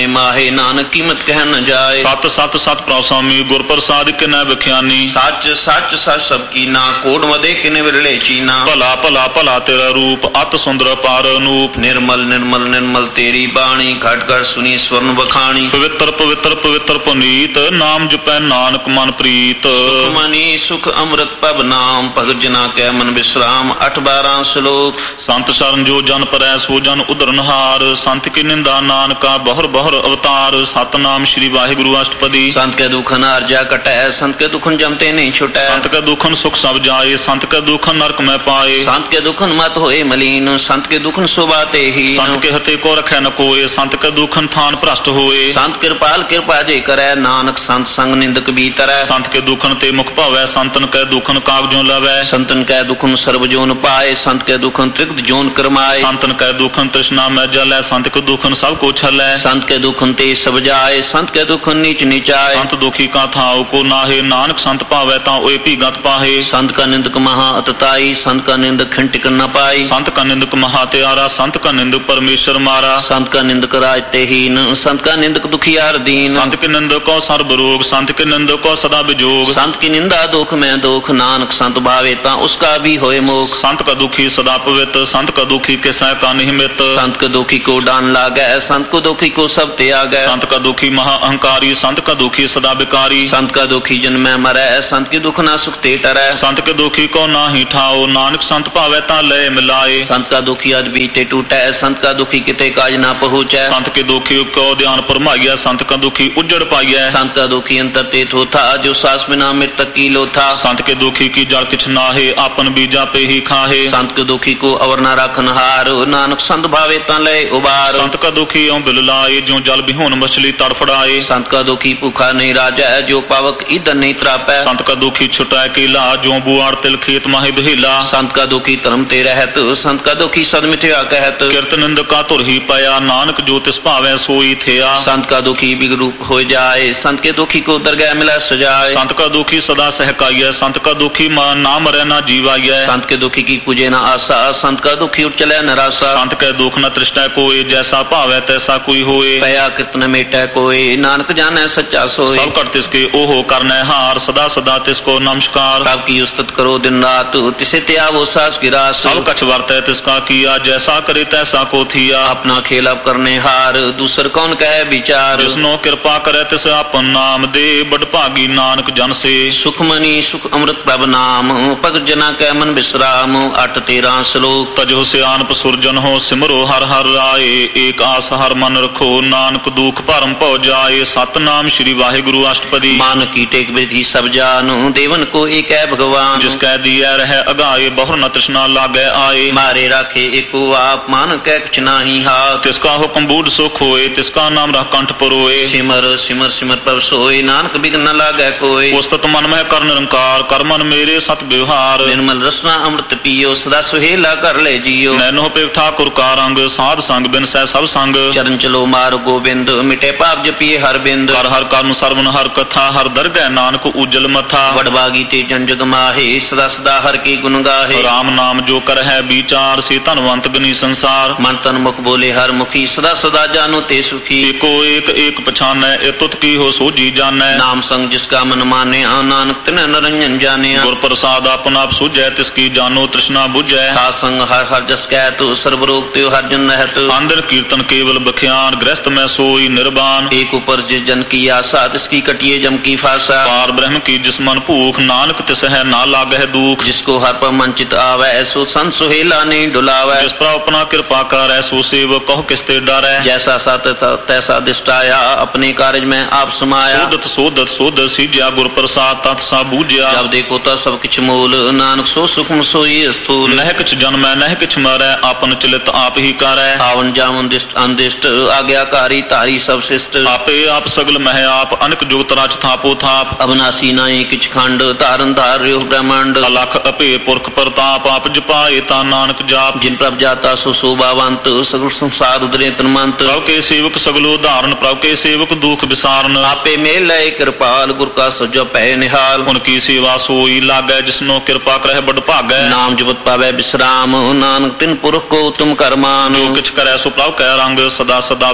ਮਾਹੇ ਨਾਨਕ ਕੀਮਤ ਕਹਿ ਨ ਜਾਏ। ਸਤ ਸਤ ਸਤ ਪ੍ਰਸਾਮੀ ਗੁਰ ਪ੍ਰਸਾਦਿ ਕਿਨੈ ਵਿਖਿਆਨੀ। ਸੱਚ ਸੱਚ ਸੱਚ ਸਭ ਕੀਨਾ ਕੋਟ ਵਦੇ ਕਿਨੇ ਵਿਰਲੇ ਚੀਨਾ। ਭਲਾ ਭਲਾ ਭਲਾ ਤੇਰਾ ਰੂਪ ਅਤ ਸੁੰਦਰ ਪਾਰ ਅਨੂਪ। ਨਿਰਮਲ ਨਿਰਮਲ ਨਿਰਮਲ ਤੇਰੀ ਬਾਣੀ ਘਟ ਘਟ ਸੁਣੀ ਸਵਰਨ ਵਖਾਣੀ। ਪਵਿੱਤਰ ਪਵਿੱਤਰ ਪਵਿੱਤਰ ਪੁਨੀਤ ਨਾਮ ਜਪੈ ਨਾਨਕ ਮਨ ਪ੍ਰੀਤ। ਸੁਖ ਮਨੀ ਸੁਖ ਅੰਮ੍ਰਿਤ ਪਬ ਨਾਮ ਭਗਤ ਜਨਾ ਕੈ ਮਨ ਵਿਸਰਾਮ। 8-12 ਸ਼ਲੋਕ। ਸੰਤ ਸ਼ਰਨ ਜੋ ਜਨ ਪਰੈ ਸੋ ਜਨ ਉਧਰਨਹਾਰ। ਸੰਤ ਕੀ ਨਿੰਦਾ ਨਾਨਕਾ ਬਹੁਰ ਬਹੁਰ ਅਵਤਾਰ। ਸਤਨਾਮ ਸ੍ਰੀ ਵਾਹਿਗੁਰੂ ਅਸ਼ਟਪਦੀ। ਸੰਤ ਕੇ ਦੁਖਨ ਆਰਜਾ ਕਟੈ ਸੰਤ ਕੇ ਦੁਖਨ ਜਮਤੇ ਨਹੀਂ ਛੁਟੈ। ਸੰਤ ਕੇ ਦੁਖਨ ਸੁਖ ਸਭ ਜਾਏ ਸੰਤ ਕੇ ਦੁਖਨ ਨਰਕ ਮੈਂ ਪਾਏ। ਸੰਤ ਕੇ ਦੁਖਨ ਮਤ ਹੋਏ ਮਲੀਨ ਸੰਤ ਕੇ ਦੁਖਨ ਸੁਭਾ ਤੇ ਹੀ। ਸੰਤ ਕੇ ਹਤੇ ਕੋ ਰਖੈ ਨ ਕੋਏ ਸੰਤ ਕੇ ਦੁਖਨ ਥਾਨ ਭ੍ਰਸ਼ਟ ਹੋਏ। ਸੰਤ ਕਿਰਪਾਲ ਕਿਰਪਾ ਜੇ ਕਰੈ ਨਾਨਕ ਸੰਤ ਸੰਗ ਨਿੰਦਕ ਬੀਤਰੈ। ਸੰਤ ਕੇ ਦੁਖਨ ਤੇ ਮੁਖ ਭਾਵੈ ਸੰਤਨ ਕੈ ਦੁਖਨ ਕਾਗਜੋਂ ਲਵੈ। ਸੰਤਨ ਕੈ ਦੁਖਨ ਸਰਬ ਜੋਨ ਪਾਏ ਸੰਤ ਕੈ ਦੁਖਨ ਤ੍ਰਿਕਤ ਜੋਨ ਕਰਮਾਏ। ਸੰਤਨ ਕੈ ਦੁਖਨ ਤ੍ਰਿਸ਼ਨਾ ਮੈਂ ਜਲੈ ਸੰਤ ਕੇ ਦੁਖਨ ਸਭ ਕੋ ਛਲੈ। ਸੰਤ ਕੇ ਦੁਖਨ ਤੇ ਸਭ ਜਾਏ ਸੰਤ ਕੇ ਦੁਖਨ ਨੀਚ ਨੀਚਾਏ। ਸੰਤ ਦੁਖੀ ਕਾ ਥਾਉ ਕੋ ਨਾਹੇ ਨਾਨਕ ਸੰਤ ਭਾਵੈ ਤਾਂ ਓਏ ਭੀਗਤ ਪਾਹੇ। ਸੰਤ ਕਾ ਨਿੰਦਕ ਮਹਾ ਅਤਤਾਈ ਸੰਤ ਕਾ ਨਿੰਦਕ ਖਿੰਡ ਟਿਕਣ ਨ ਪਾਈ। ਸੰਤ ਕਾ ਨਿੰਦਕ ਮਹਾ ਤਿਆਰਾ ਸੰਤ ਕਾ ਨਿੰਦਕ ਪਰਮੇਸ਼ਰ ਮਾਰਾ। ਸੰਤ ਕਾ ਨਿੰਦਕ ਰਾਜ ਤੇ ਹੀਨ ਸੰਤ ਕਾ ਨਿੰਦਕ ਦੁਖੀਆਰ ਦੀਨ। ਸੰਤ ਕੇ ਨਿੰਦਕ ਕੋ ਸਰਬ ਰੋਗ ਸੰਤ ਕੇ ਨਿੰਦਕ ਕੋ ਸਦਾ ਵਿਜੋਗ। ਸੰਤ ਕੀ ਨਿੰਦਾ ਦੁਖ ਮੈਂ ਦੁਖ ਨਾਨਕ ਸੰਤ ਭਾਵੇ ਤਾਂ ਉਸਕਾ ਵੀ ਹੋਏ ਮੋਖ। ਸੰਤ ਕਾ ਦੁਖੀ ਸਦਾ ਪਵਿੱਤ ਸੰਤ ਕਾ ਦੁਖੀ ਕਿਸੈ ਕਾ ਨਿਹਮਿਤ। ਸੰਤ ਕਾ ਦੁਖੀ ਕੋ ਡਾਨ ਲਾਗੈ ਸੰਤ ਕੋ ਦੁਖੀ ਕੋ ਸਭ ਤਿਆਗੈ। ਸੰਤ ਕਾ ਦੁਖੀ ਮਹਾ ਅਹੰਕਾਰੀ ਸੰਤ ਕਾ ਦੁਖੀ ਸਦਾ ਵਿਕਾਰੀ। ਸੰਤ ਕਾ ਦੁਖੀ ਜਨਮੈ ਮਰੈ ਸੰਤ ਕੀ ਦੁਖ ਨਾ ਸੁਖ ਤੇ ਟਰੈ। ਸੰਤ ਕੇ ਦੁਖੀ ਕੋ ਨਾਹੀ ਠਾਓ ਨਾਨਕ ਸੰਤ ਭਾਵੈ ਤਾਂ ਲੈ ਮਿਲਾਏ। ਸੰਤ ਕਾ ਦੁਖੀ ਅਜ ਬੀਤੇ ਟੂਟੈ ਸੰਤ ਕਾ ਦੁਖੀ ਕਿਤੇ ਕਾਜ ਨਾ ਪਹੁੰਚੈ। ਸੰਤ ਕੇ ਦੁਖੀ ਕੋ ਧਿਆਨ ਪਰਮਾਈਆ ਸੰਤ ਕਾ ਦੁਖੀ ਉਜੜ ਪਾਈਐ। ਸੰਤ ਕਾ ਦੁਖੀ ਅੰਤਰ ਤੇ ਥੋਥਾ ਜੋ ਸਾਸ ਬਿਨਾ ਮ੍ਰਿਤਕ ਕੀ ਲੋਥਾ। ਸੰਤ ਕੇ ਦੁਖੀ ਕੀ ਜਲ ਕਿਛ ਨਾਹੇ ਆਪਨ ਬੀਜਾ ਪੇ ਹੀ ਖਾਹੇ। ਸੰਤ ਕੇ ਦੁਖੀ ਕੋ ਅਵਰ ਨਾ ਰਾਖਨ ਹਾਰ ਨਾਨਕ ਸੰਤ ਭਾਵੇ ਤਾਂ ਲੈ ਉਬਾਰ। ਸੰਤ ਕਾ ਦੁਖੀ ਓਂ ਬਿਲ ਲਾਏ ਜੋ ਜਲ ਬਿਹੋਨ ਮਛਲੀ ਤੜਫੜਾਏ। ਸੰਤ ਕਾ ਦੁਖੀ ਭੁਖਾ ਨਹੀਂ ਰਾਜੈ ਜੋ ਪਾਵਕ ਈਦਨ ਨਹੀਂ ਤਰਾਪੈ। ਸੰਤ ਕਾ ਦੁਖੀ ਛੁਟੈ ਕੀਲਾ ਜੋ ਬੁਆੜ ਤਿਲ ਖੇਤ ਮਾਹੇ ਦੁਹੀਲਾ। ਸੰਤ ਕਾ ਦੁਖੀ ਧਰਮ ਤੇ ਰਹਿਤ ਸੰਤ ਕਾ ਦੁਖੀ ਸਦ ਮਿਥਿਆ ਕਹਿਤ। ਕਿਰਤ ਨਿੰਦਕ ਕਾ ਧੁਰ ਹੀ ਪਿਆ ਨਾਨਕ ਜੋ ਤਿਸ ਭਾਵੈ ਸੋਈ ਥਿਆ। ਸੰਤ ਕਾ ਦੁਖੀ ਬਿਗਰੂਪ ਹੋ ਜਾਏ ਸੰਤ ਕੇ ਦੁਖੀ ਕੋ ਦਰਗਹਿ ਮਿਲੈ ਸਜਾਏ। ਸੰਤ ਕਾ ਦੁਖੀ ਸਦਾ ਸਹਿਕਾਈਐ ਸੰਤ ਕਾ ਦੁਖੀ ਨਾ ਮਰੈ ਨਾ ਜੀਵਾਈਐ। ਸੰਤ ਕੇ ਦੁਖੀ ਕੀ ਪੂਜੇ ਨਾ ਆਸਾ ਸੰਤ ਕਾ ਦੁਖੀ ਉਠ ਚਲੈ ਨਰਾਸਾ। ਸੰਤ ਕੈ ਦੁਖ ਨ ਤ੍ਰਿਸ਼ਟੈ ਕੋਏ ਜੈਸਾ ਭਾਵੈ ਤੈਸਾ ਕੋਈ ਹੋਏ। ਪਿਆ ਕਿਰਤ ਨ ਮੇਟੈ ਕੋਏ ਨਾਨਕ ਜਾਣੈ ਸੱਚਾ ਸੋਏ। ਸਭ ਘਟ ਤਿਸ ਕੇ ਓਹੋ ਕਰਨੈ ਹਾਰ ਸਦਾ ਸਦਾ ਤਿਸ ਕੋ ਨਮਸਕਾਰ। ਪ੍ਰਭ ਕੀ ਉਸਤਤ ਕਰੋ ਦਿਨ ਰਾਤ ਤਿਸੇ ਤੇ ਆਵੋ ਸਾਸ ਕੀ ਰਾਤ। ਸਭ ਕਛ ਵਰਤੈ ਤਿਸ ਕਾ ਕੀਆ ਜੈਸਾ ਕਰੇ ਤੈਸਾ ਕੋ ਥੀਆ। ਆਪਣਾ ਖੇਲ ਅਪ ਕਰਨੇ ਹਾਰ ਦੂਸਰ ਕੌਣ ਕਹੈ ਵਿਚਾਰ। ਜਿਸਨੋ ਕਿਰਪਾ ਕਰੈ ਤਿਸ ਆਪਨ ਨਾਮ ਦੇ ਬੜ ਭਾਗੀ ਨਾਨਕ ਜਨ ਸੇ। ਸੁਖ ਮਨੀ ਸੁਖ ਅੰਮ੍ਰਿਤ ਪ੍ਰਭ ਨਾਮ ਭਗਤ ਜਨਾ ਕੈ ਮਨ ਵਿਸਰਾਮ। 8-13 ਸ਼ਲੋਕ। ਤਜੋ ਸਿਆਨਪ ਸੁਰਜਨ ਹੋ ਸਿਮਰੋ ਹਰ ਹਰ ਰਾਏ। ਏਕ ਆਸ ਹਰ ਮਨ ਰਖੋ ਨਾਨਕ ਦੁਖ ਭਰਮ ਭਉ ਜਾਏ। ਸਤਨਾਮ ਸ੍ਰੀ ਵਾਹਿਗੁਰੂ ਅਸ਼ਟਪਦੀ। ਮਾਨ ਕੀ ਟੇਕ ਵਿਧੀ ਸਭ ਜਾਨੁ ਦੇਵਨ ਕੋ ਏਕ ਹੈ ਭਗਵਾਨ। ਜਿਸ ਕੈ ਦੀਐ ਰਹਿ ਅਗਾਏ ਬਹੁਰ ਨ ਤ੍ਰਿਸ਼ਨਾ ਲਾਗੈ ਆਏ। ਮਾਰੇ ਰਾਖੇ ਏਕੋ ਆਪ ਮਾਨ ਕੈ ਕਿਛ ਨਾਹੀ ਹਾਥ। ਤਿਸ ਕਾ ਹੁਕਮ ਬੂਢ ਸੁਖ ਹੋਏ ਤਿਸ ਕਾ ਨਾਮ ਰਖ ਕੰਠ ਪਰੋਏ। ਸਿਮਰ ਸਿਮਰ ਸਿਮਰ ਪ੍ਰਭ ਸੋਏ ਨਾਨਕ ਬਿਘਨ ਨ ਲਾਗੈ ਕੋਏ। ਉਸਤਤ ਮਨ ਮਹਿ ਕਰ ਨਿਰੰਕਾਰ ਕਰ ਮਨ ਮੇਰੇ ਸਤ ਵਿਵਹਾਰ। ਨਿਰਮਲ ਰਸਨਾ ਅੰਮ੍ਰਿਤ ਪੀਓ ਸਦਾ ਸੁਹੇਲਾ ਕਰ ਲੈ ਜੀਓ। ਨੈਨੋ ਪਿਵ ਠਾਕੁਰ ਕਾ ਰੰਗ ਸਾਧ ਸੰਗ ਬਿਨ ਸਹਿ ਸਭ ਸੰਗ। ਚਰਨ ਚਲੋ ਮਾਰ ਗੋਬਿੰਦ ਮਿਟੇ ਪਾਪ ਜਪੀਏ ਹਰ ਬਿੰਦ। ਹਰ ਹਰ ਕਰਨ ਸਰਵਨ ਹਰ ਕਥਾ ਹਰ ਦਰਗਹਿ ਨਾਨਕ ਉਜਲ ਮਥਾ। ਵਡਭਾਗੀ ਤੇ ਜਨ ਜਗ ਮਾਹੇ ਸਦਾ ਸਦਾ ਹਰ ਕੀ ਗੁਣ ਗਾਹੇ। ਰਾਮ ਨਾਮ ਜੋ ਕਰ ਹੈ ਵਿਚਾਰ ਸੇ ਧਨਵੰਤ ਗਨੀ ਸੰਸਾਰ। ਮਨ ਤਨ ਮੁਖ ਬੋਲੇ ਹਰ ਮੁਖੀ ਸਦਾ ਸਦਾ ਜਾਨੋ ਤੇ ਸੁਖੀ। ਏਕੋ ਏਕ ਏਕ ਪਛਾਨੈ ਇਹ ਤੁਤ ਕੀ ਹੋ ਸੋਜੀ ਜਾਣੈ। ਨਾਮ ਸੰਗ ਜਿਸ ਕਾ ਮਨ ਮਾਨਿਆ ਨਾਨਕ ਤਿਨੈ ਨਰੰਜਨ ਜਾਣਿਆ। ਗੁਰ ਪ੍ਰਸਾਦ ਆਪਨ ਆਪ ਸੁਝੈ ਤਿਸ ਕੀ ਜਾਨੋ ਤ੍ਰਿਸ਼ਨਾ ਬੁਝੈ। ਸਾਧ ਸੰਗ ਹਰ ਹਰ ਜਸ ਕਹਿ ਤੂੰ ਸਰਬ ਰੋਗ ਤੇ ਹਰ ਜਨ ਨਹਿਤ। ਅੰਦਰ ਕੀਰਤਨ ਕੇਵਲ ਬਖਿਆਨ ਗ੍ਰਸਤ ਮੈਂ ਸੋਈ ਨਿਰਬਾਨ। ਏਕ ਉਪਰ ਜਿਸ ਜਨ ਕੀ ਆਸਾ ਤਿਸ ਕੀ ਕਟਿਏ ਜਮ ਕੀ ਫਾਸਾ। ਪਾਰ ਬ੍ਰਹਮ ਕੀ ਜਿਸ ਮਨ ਭੂਖ ਨਾਨਕ ਤਿਸ ਹੈ ਨਾ ਲਾਗਹਿ ਦੁਖ। ਜਿਸ ਕੋ ਹਰ ਪਰ ਮਨ ਚਿਤ ਆਵੈ ਸੋ ਸੰਤ ਸੁਹੇਲਾ ਨਹੀਂ ਡੁਲਾਵੈ। ਜਿਸ ਪਰ ਆਪਣਾ ਕਿਰਪਾ ਕਰੈ ਸੋ ਸੇਵਕ ਕਹੁ ਕਿਸ ਤੇ ਡਰੈ। ਜੈਸਾ ਸਤ ਤੈਸਾ ਦਿਸ਼ਟਾਇਆ ਆਪਣੇ ਕਾਰਜ ਮੈਂ ਆਪ ਸਮਾਇਆ। ਸੋਧਤ ਸੋਧਤ ਸੋਧਤ ਸੀਜਿਆ ਗੁਰ ਪ੍ਰਸਾਦ ਤਤ ਸਾ ਬੂਝਿਆ। ਜਬ ਦੇਖੋ ਤਾਂ ਸਭ ਕਿਛ ਮੂਲ ਨਾਨਕ ਸੋ ਸੁਖਮ ਸੋਈ ਅਸਥੂਲ। ਨਹਿ ਕਿਛ ਜਨਮੈ ਨਹਿ ਕਿਛ ਮਰੈ ਆਪਨ ਚਲਿਤ ਆਪ ਹੀ ਕਰੈ। ਆਵਨ ਜਾਵਨ ਦਿਸ਼ਟ ਅੰਦਿਸ਼ਟ ਆਗਿਆਕਾਰੀ ਧਾਰੀ ਸਭ ਸਿਸ਼ਟ। ਆਪੇ ਆਪ ਸਗਲ ਮਹਿ ਆਪ ਅਨਕ ਜੁਗਤ ਰਚ ਥਾਪੋ ਥਾਪ। ਅਬਨਾਸੀ ਨਾਹੀ ਕਿਛ ਖੰਡ ਧਾਰਨ ਧਾਰ ਰਿਓ ਬ੍ਰਹਮੰਡ। ਅਲਖ ਅਪੇ ਪੁਰਖ ਪ੍ਰਤਾਪ ਆਪ ਜਪਾਏ ਤਾਂ ਨਾਨਕ ਜਾਪ। ਜਿਨ ਪ੍ਰਭ ਜਾਤਾ ਸੋ ਸੋਭਾਵੰਤ ਸਗਲ ਸੰਸਾਰ ਉਦਰੇ ਤਨਮੰਤ। ਪ੍ਰਭ ਕੇ ਸੇਵਕ ਸਗਲੋ ਧਾਰਨ ਪ੍ਰਭ ਕੇ ਸੇਵਕ ਦੁਖ ਵਿਸਾਰਨ। ਆਪੇ ਮੇਲ ਲੈ ਕਿਰਪਾਲ ਗੁਰ ਕਾ ਸਜੋ ਪੈ ਨਿਹਾਲ। ਹੁਣ ਕੀ ਸੇਵਾ ਸੋਈ ਲਾਗੈ ਜਿਸਨੋ ਕਿਰਪਾ ਕਰਹਿ ਬੜ ਭਾਗੈ। ਨਾਮ ਜਪਤ ਪਾਵੈ ਬਿਸਰਾਮ ਨਾਨਕ ਤਿਨ ਪੁਰਖ ਕੋ ਤੁਮ ਕਰਮਾਨ। ਜੋ ਕਿਛ ਕਰੈ ਸੋ ਪ੍ਰਭ ਕੈ ਰੰਗ ਸਦਾ ਸਦਾ ਬਸੈ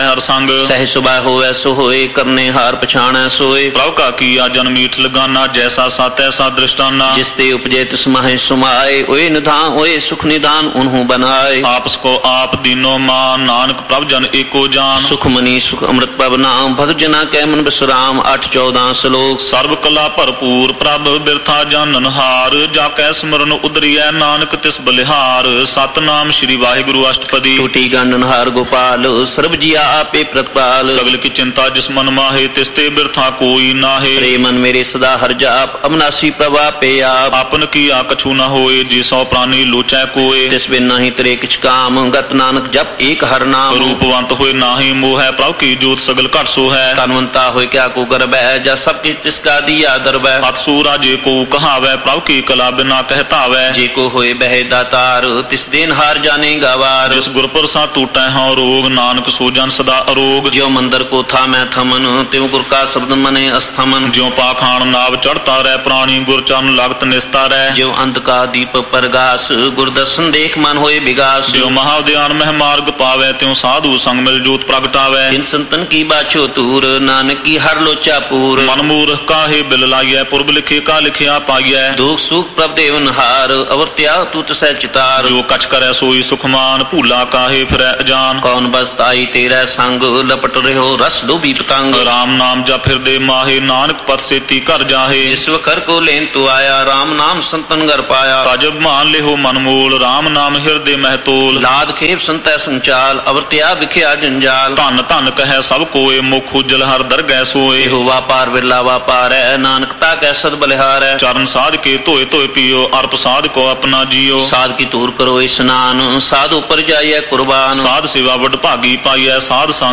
ਹਰ ਸੰਗ ਸਹਿ ਸੁਭਾ ਹੋਵੇ ਸੋ ਹੋਏ ਕਰਨੇ ਹਾਰ ਪਛਾਣੈ ਸੋਏ ਪ੍ਰਭ ਕਾ ਕੀਆ ਜਨ ਮੀਠ ਲਗਾਨਾ ਜੈਸਾ ਸਤ ਐਸਾ ਦ੍ਰਿਸ਼ਟਾਨਾ ਜਿਸ ਤੇ ਉਪਜੇ ਤਿਸ ਮਾਹੇ ਸੁਮਾਏ ਓਏ ਨਿਧਾਨ ਓਏ ਸੁਖ ਨਿਧਾਨ ਉਨਹੂ ਬਨਾਏ ਆਪਸ ਕੋ ਆਪ ਦੀਨੋ ਮਾਨ ਨਾਨਕ ਪ੍ਰਭ ਜਨ ਏਕੋ ਜਾਨ ਸੁਖ ਮਨੀ ਸੁਖ ਅੰਮ੍ਰਿਤ ਪ੍ਰਭ ਨਾਮ ਭਗਤ ਜਨਾ ਕੈ ਮਨ ਬਿਸਰਾਮ 8-14 ਸ਼ਲੋਕ ਸਰਬ ਕਲਾ ਭਰਪੂਰ ਪ੍ਰਭ ਬਿਰਥਾ ਜਾਣਨ ਹਾਰ ਜਾ ਕੈ ਸਿਮਰਨ ਉਦਰੀਐ ਨਾਨਕ ਤਿਸ ਬਲਿਹਾਰ ਸਤਨਾਮ ਸ੍ਰੀ ਵਾਹਿਗੁਰੂ ਅਸ਼ਟਪਦੀ ਟੂਟੀ ਗੰਡਨ ਹਾਰ ਗੋਪਾਲ ਸਰਬ ਜੀਆ ਆਪੇ ਪ੍ਰਤਪਾਲ ਸਗਲ ਕੀ ਚਿੰਤਾ ਜਿਸ ਮਨ ਮਾਹੇ ਤਿਸ ਤੇ ਬਿਰਥਾ ਕੋਈ ਨਾਹੇ ਰੇ ਮਨ ਮੇਰੇ ਸਦਾ ਹਰ ਜਾਪ ਅਬਨਾਸੀ ਪ੍ਰਭ ਆਪੇ ਆਪ ਆਪਨ ਕੀਆ ਕਛੂ ਨ ਹੋਏ ਜੀ ਸੋ ਪ੍ਰਾਨੀ ਲੋਚੈ ਕੋਏ ਤਿਸ ਬਿਨ ਨਹੀਂ ਤੇਰੇ ਕਿਛ ਕਾਮ ਗਤ ਨਾਨਕ ਜਪ ਏਕ ਹਰ ਨਾਮ ਰੂਪਵੰਤ ਹੋਏ ਨਾਹੀ ਮੋਹ ਪ੍ਰਭ ਕੀ ਜੋਤ ਸਗਲ ਘਟ ਸੋ ਹੈ ਤਨਵੰਤਾ ਹੋਏ ਕਿਆ ਕੋ ਗਰਬੈ ਜਾ ਸਭ ਕੀ ਤਿਸ ਕਾ ਦੀਆ ਦਰਬੈ ਅਤਸੂਰਾ ਜੇ ਕੋ ਕਹਾਵੈ ਪ੍ਰਭ ਕੀ ਕਲਾ ਬਿਨਾ ਕਹਿਤਾਵੈ ਜੇ ਕੋ ਹੋਏ ਬਹਿ ਦਾਤਾਰ ਤਿਸ ਦੇਨ ਹਾਰ ਜਾਣੇਗਾ ਵਾਰ ਜਿਸ ਗੁਰਪੁਰ ਸਾ ਟੂਟੈ ਹਉ ਰੋਗ ਨਾਨਕ ਸੋ ਜਨ ਸਦਾ ਅਰੋਗ ਜਿਉ ਮੰਦਰ ਕੋ ਥਾ ਮੈਂ ਥਮਨ ਤਿਉ ਗੁਰ ਕਾ ਸ਼ਬਦ ਮਨੇ ਅਸਥਮਨ ਜਿਉ ਪਾਖਾਨ ਨਾਵ ਚੜਤਾ ਰਹਿ ਪ੍ਰਾਣੀ ਗੁਰ ਚਰਨ ਲਗਤ ਨਿਸਤਾ ਰਹਿ ਜਿਉ ਅੰਧ ਕਾ ਦੀਪ ਪ੍ਰਗਾਸ ਗੁਰ ਦਰਸ਼ਨ ਦੇਖ ਮਨ ਹੋਏ ਵਿਗਾਸ ਜਿਉ ਮਹਾਵਿਦਿਆਨ ਮਹਿ ਮਾਰਗ ਪਾਵੈ ਤਿਉ ਸਾਧੂ ਸੰਗ ਮਿਲ ਜੋਤ ਪ੍ਰਗਟਾਵੈ ਤਿਨ ਸੰਤਨ ਕੀ ਬਾਛੋ ਤੂਰ ਨਾਨਕ ਕੀ ਹਰ ਲੋਚਾ ਪੂਰ ਮਨ ਮੂਰਖ ਕਾਹੇ ਬਿਲ ਲਾਈਐ ਪੁਰਬ ਲਿਖੇ ਕਾ ਲਿਖਿਆ ਪਾਈਐ ਦੁਖ ਸੁਖ ਪ੍ਰਭ ਦੇਵਨ ਹਾਰ ਅਵਰ ਤਿਆ ਤੂ ਤਸੈ ਚਿਤਾਰ ਜੋ ਕਛ ਕਰੈ ਸੋਈ ਸੁਖਮਾਨ ਭੂਲਾ ਕਾਹੇ ਫਿਰੈ ਅਜਾਨ ਕੌਣ ਬਸਤਾਈ ਤੇਰਾ ਸੰਗ ਲਪਟ ਰਹਿਓ ਰਸ ਲੋਭੀ ਪਤੰਗ ਰਾਮ ਨਾਮ ਜਪ ਫਿਰਦੇ ਮਾਹੇ ਨਾਨਕ ਪਤ ਸੇਤੀ ਘਰ ਜਾਹੇ ਜਿਸ ਵਕਰ ਕੋ ਲੈਨ ਤੂ ਆਇਆ ਰਾਮ ਨਾਮ ਸੰਤਨ ਘਰ ਪਾਇਆ ਤਜ ਮਾਨ ਲਿਹੋ ਮਨ ਮੂਲ ਰਾਮ ਨਾਮ ਹਿਰਦੇ ਮਹਿ ਤੋਲ ਲਾਦ ਖੇਪ ਸੰਤੈ ਸੰਚਾਲ ਅਵਰ ਤਿਆ ਵਿਖਿਆ ਜੰਜਾਲ ਧਨ ਧਨ ਕਹੈ ਸਭ ਕੋਏ ਮੁਖ ਉਜਲ ਹਰ ਦਰਗਹਿ ਸੋਏ ਇਹੋ ਵਾਪਾਰ ਵਿਰਲਾ ਵਾਪਾਰੈ ਨਾਨਕਤਾ ਕੈ ਸਦ ਬਲਿਹਾਰੈ ਚਰਨ ਸਾਧ ਕੇ ਧੋਏ ਧੋਏ ਪੀਓ ਅਰਪ ਸਾਧ ਕੋ ਆਪਣਾ ਜੀਓ ਸਾਧ ਕੀ ਧੂਰ ਕਰੋ ਇਸਨਾਨ ਸਾਧ ਉਪਰ ਜਾਈਐ ਕੁਰਬਾਨ ਸਾਧ ਸੇਵਾ ਵਡ ਭਾਗੀ ਪਾਈਐ ਸਾਧ ਸੰਗ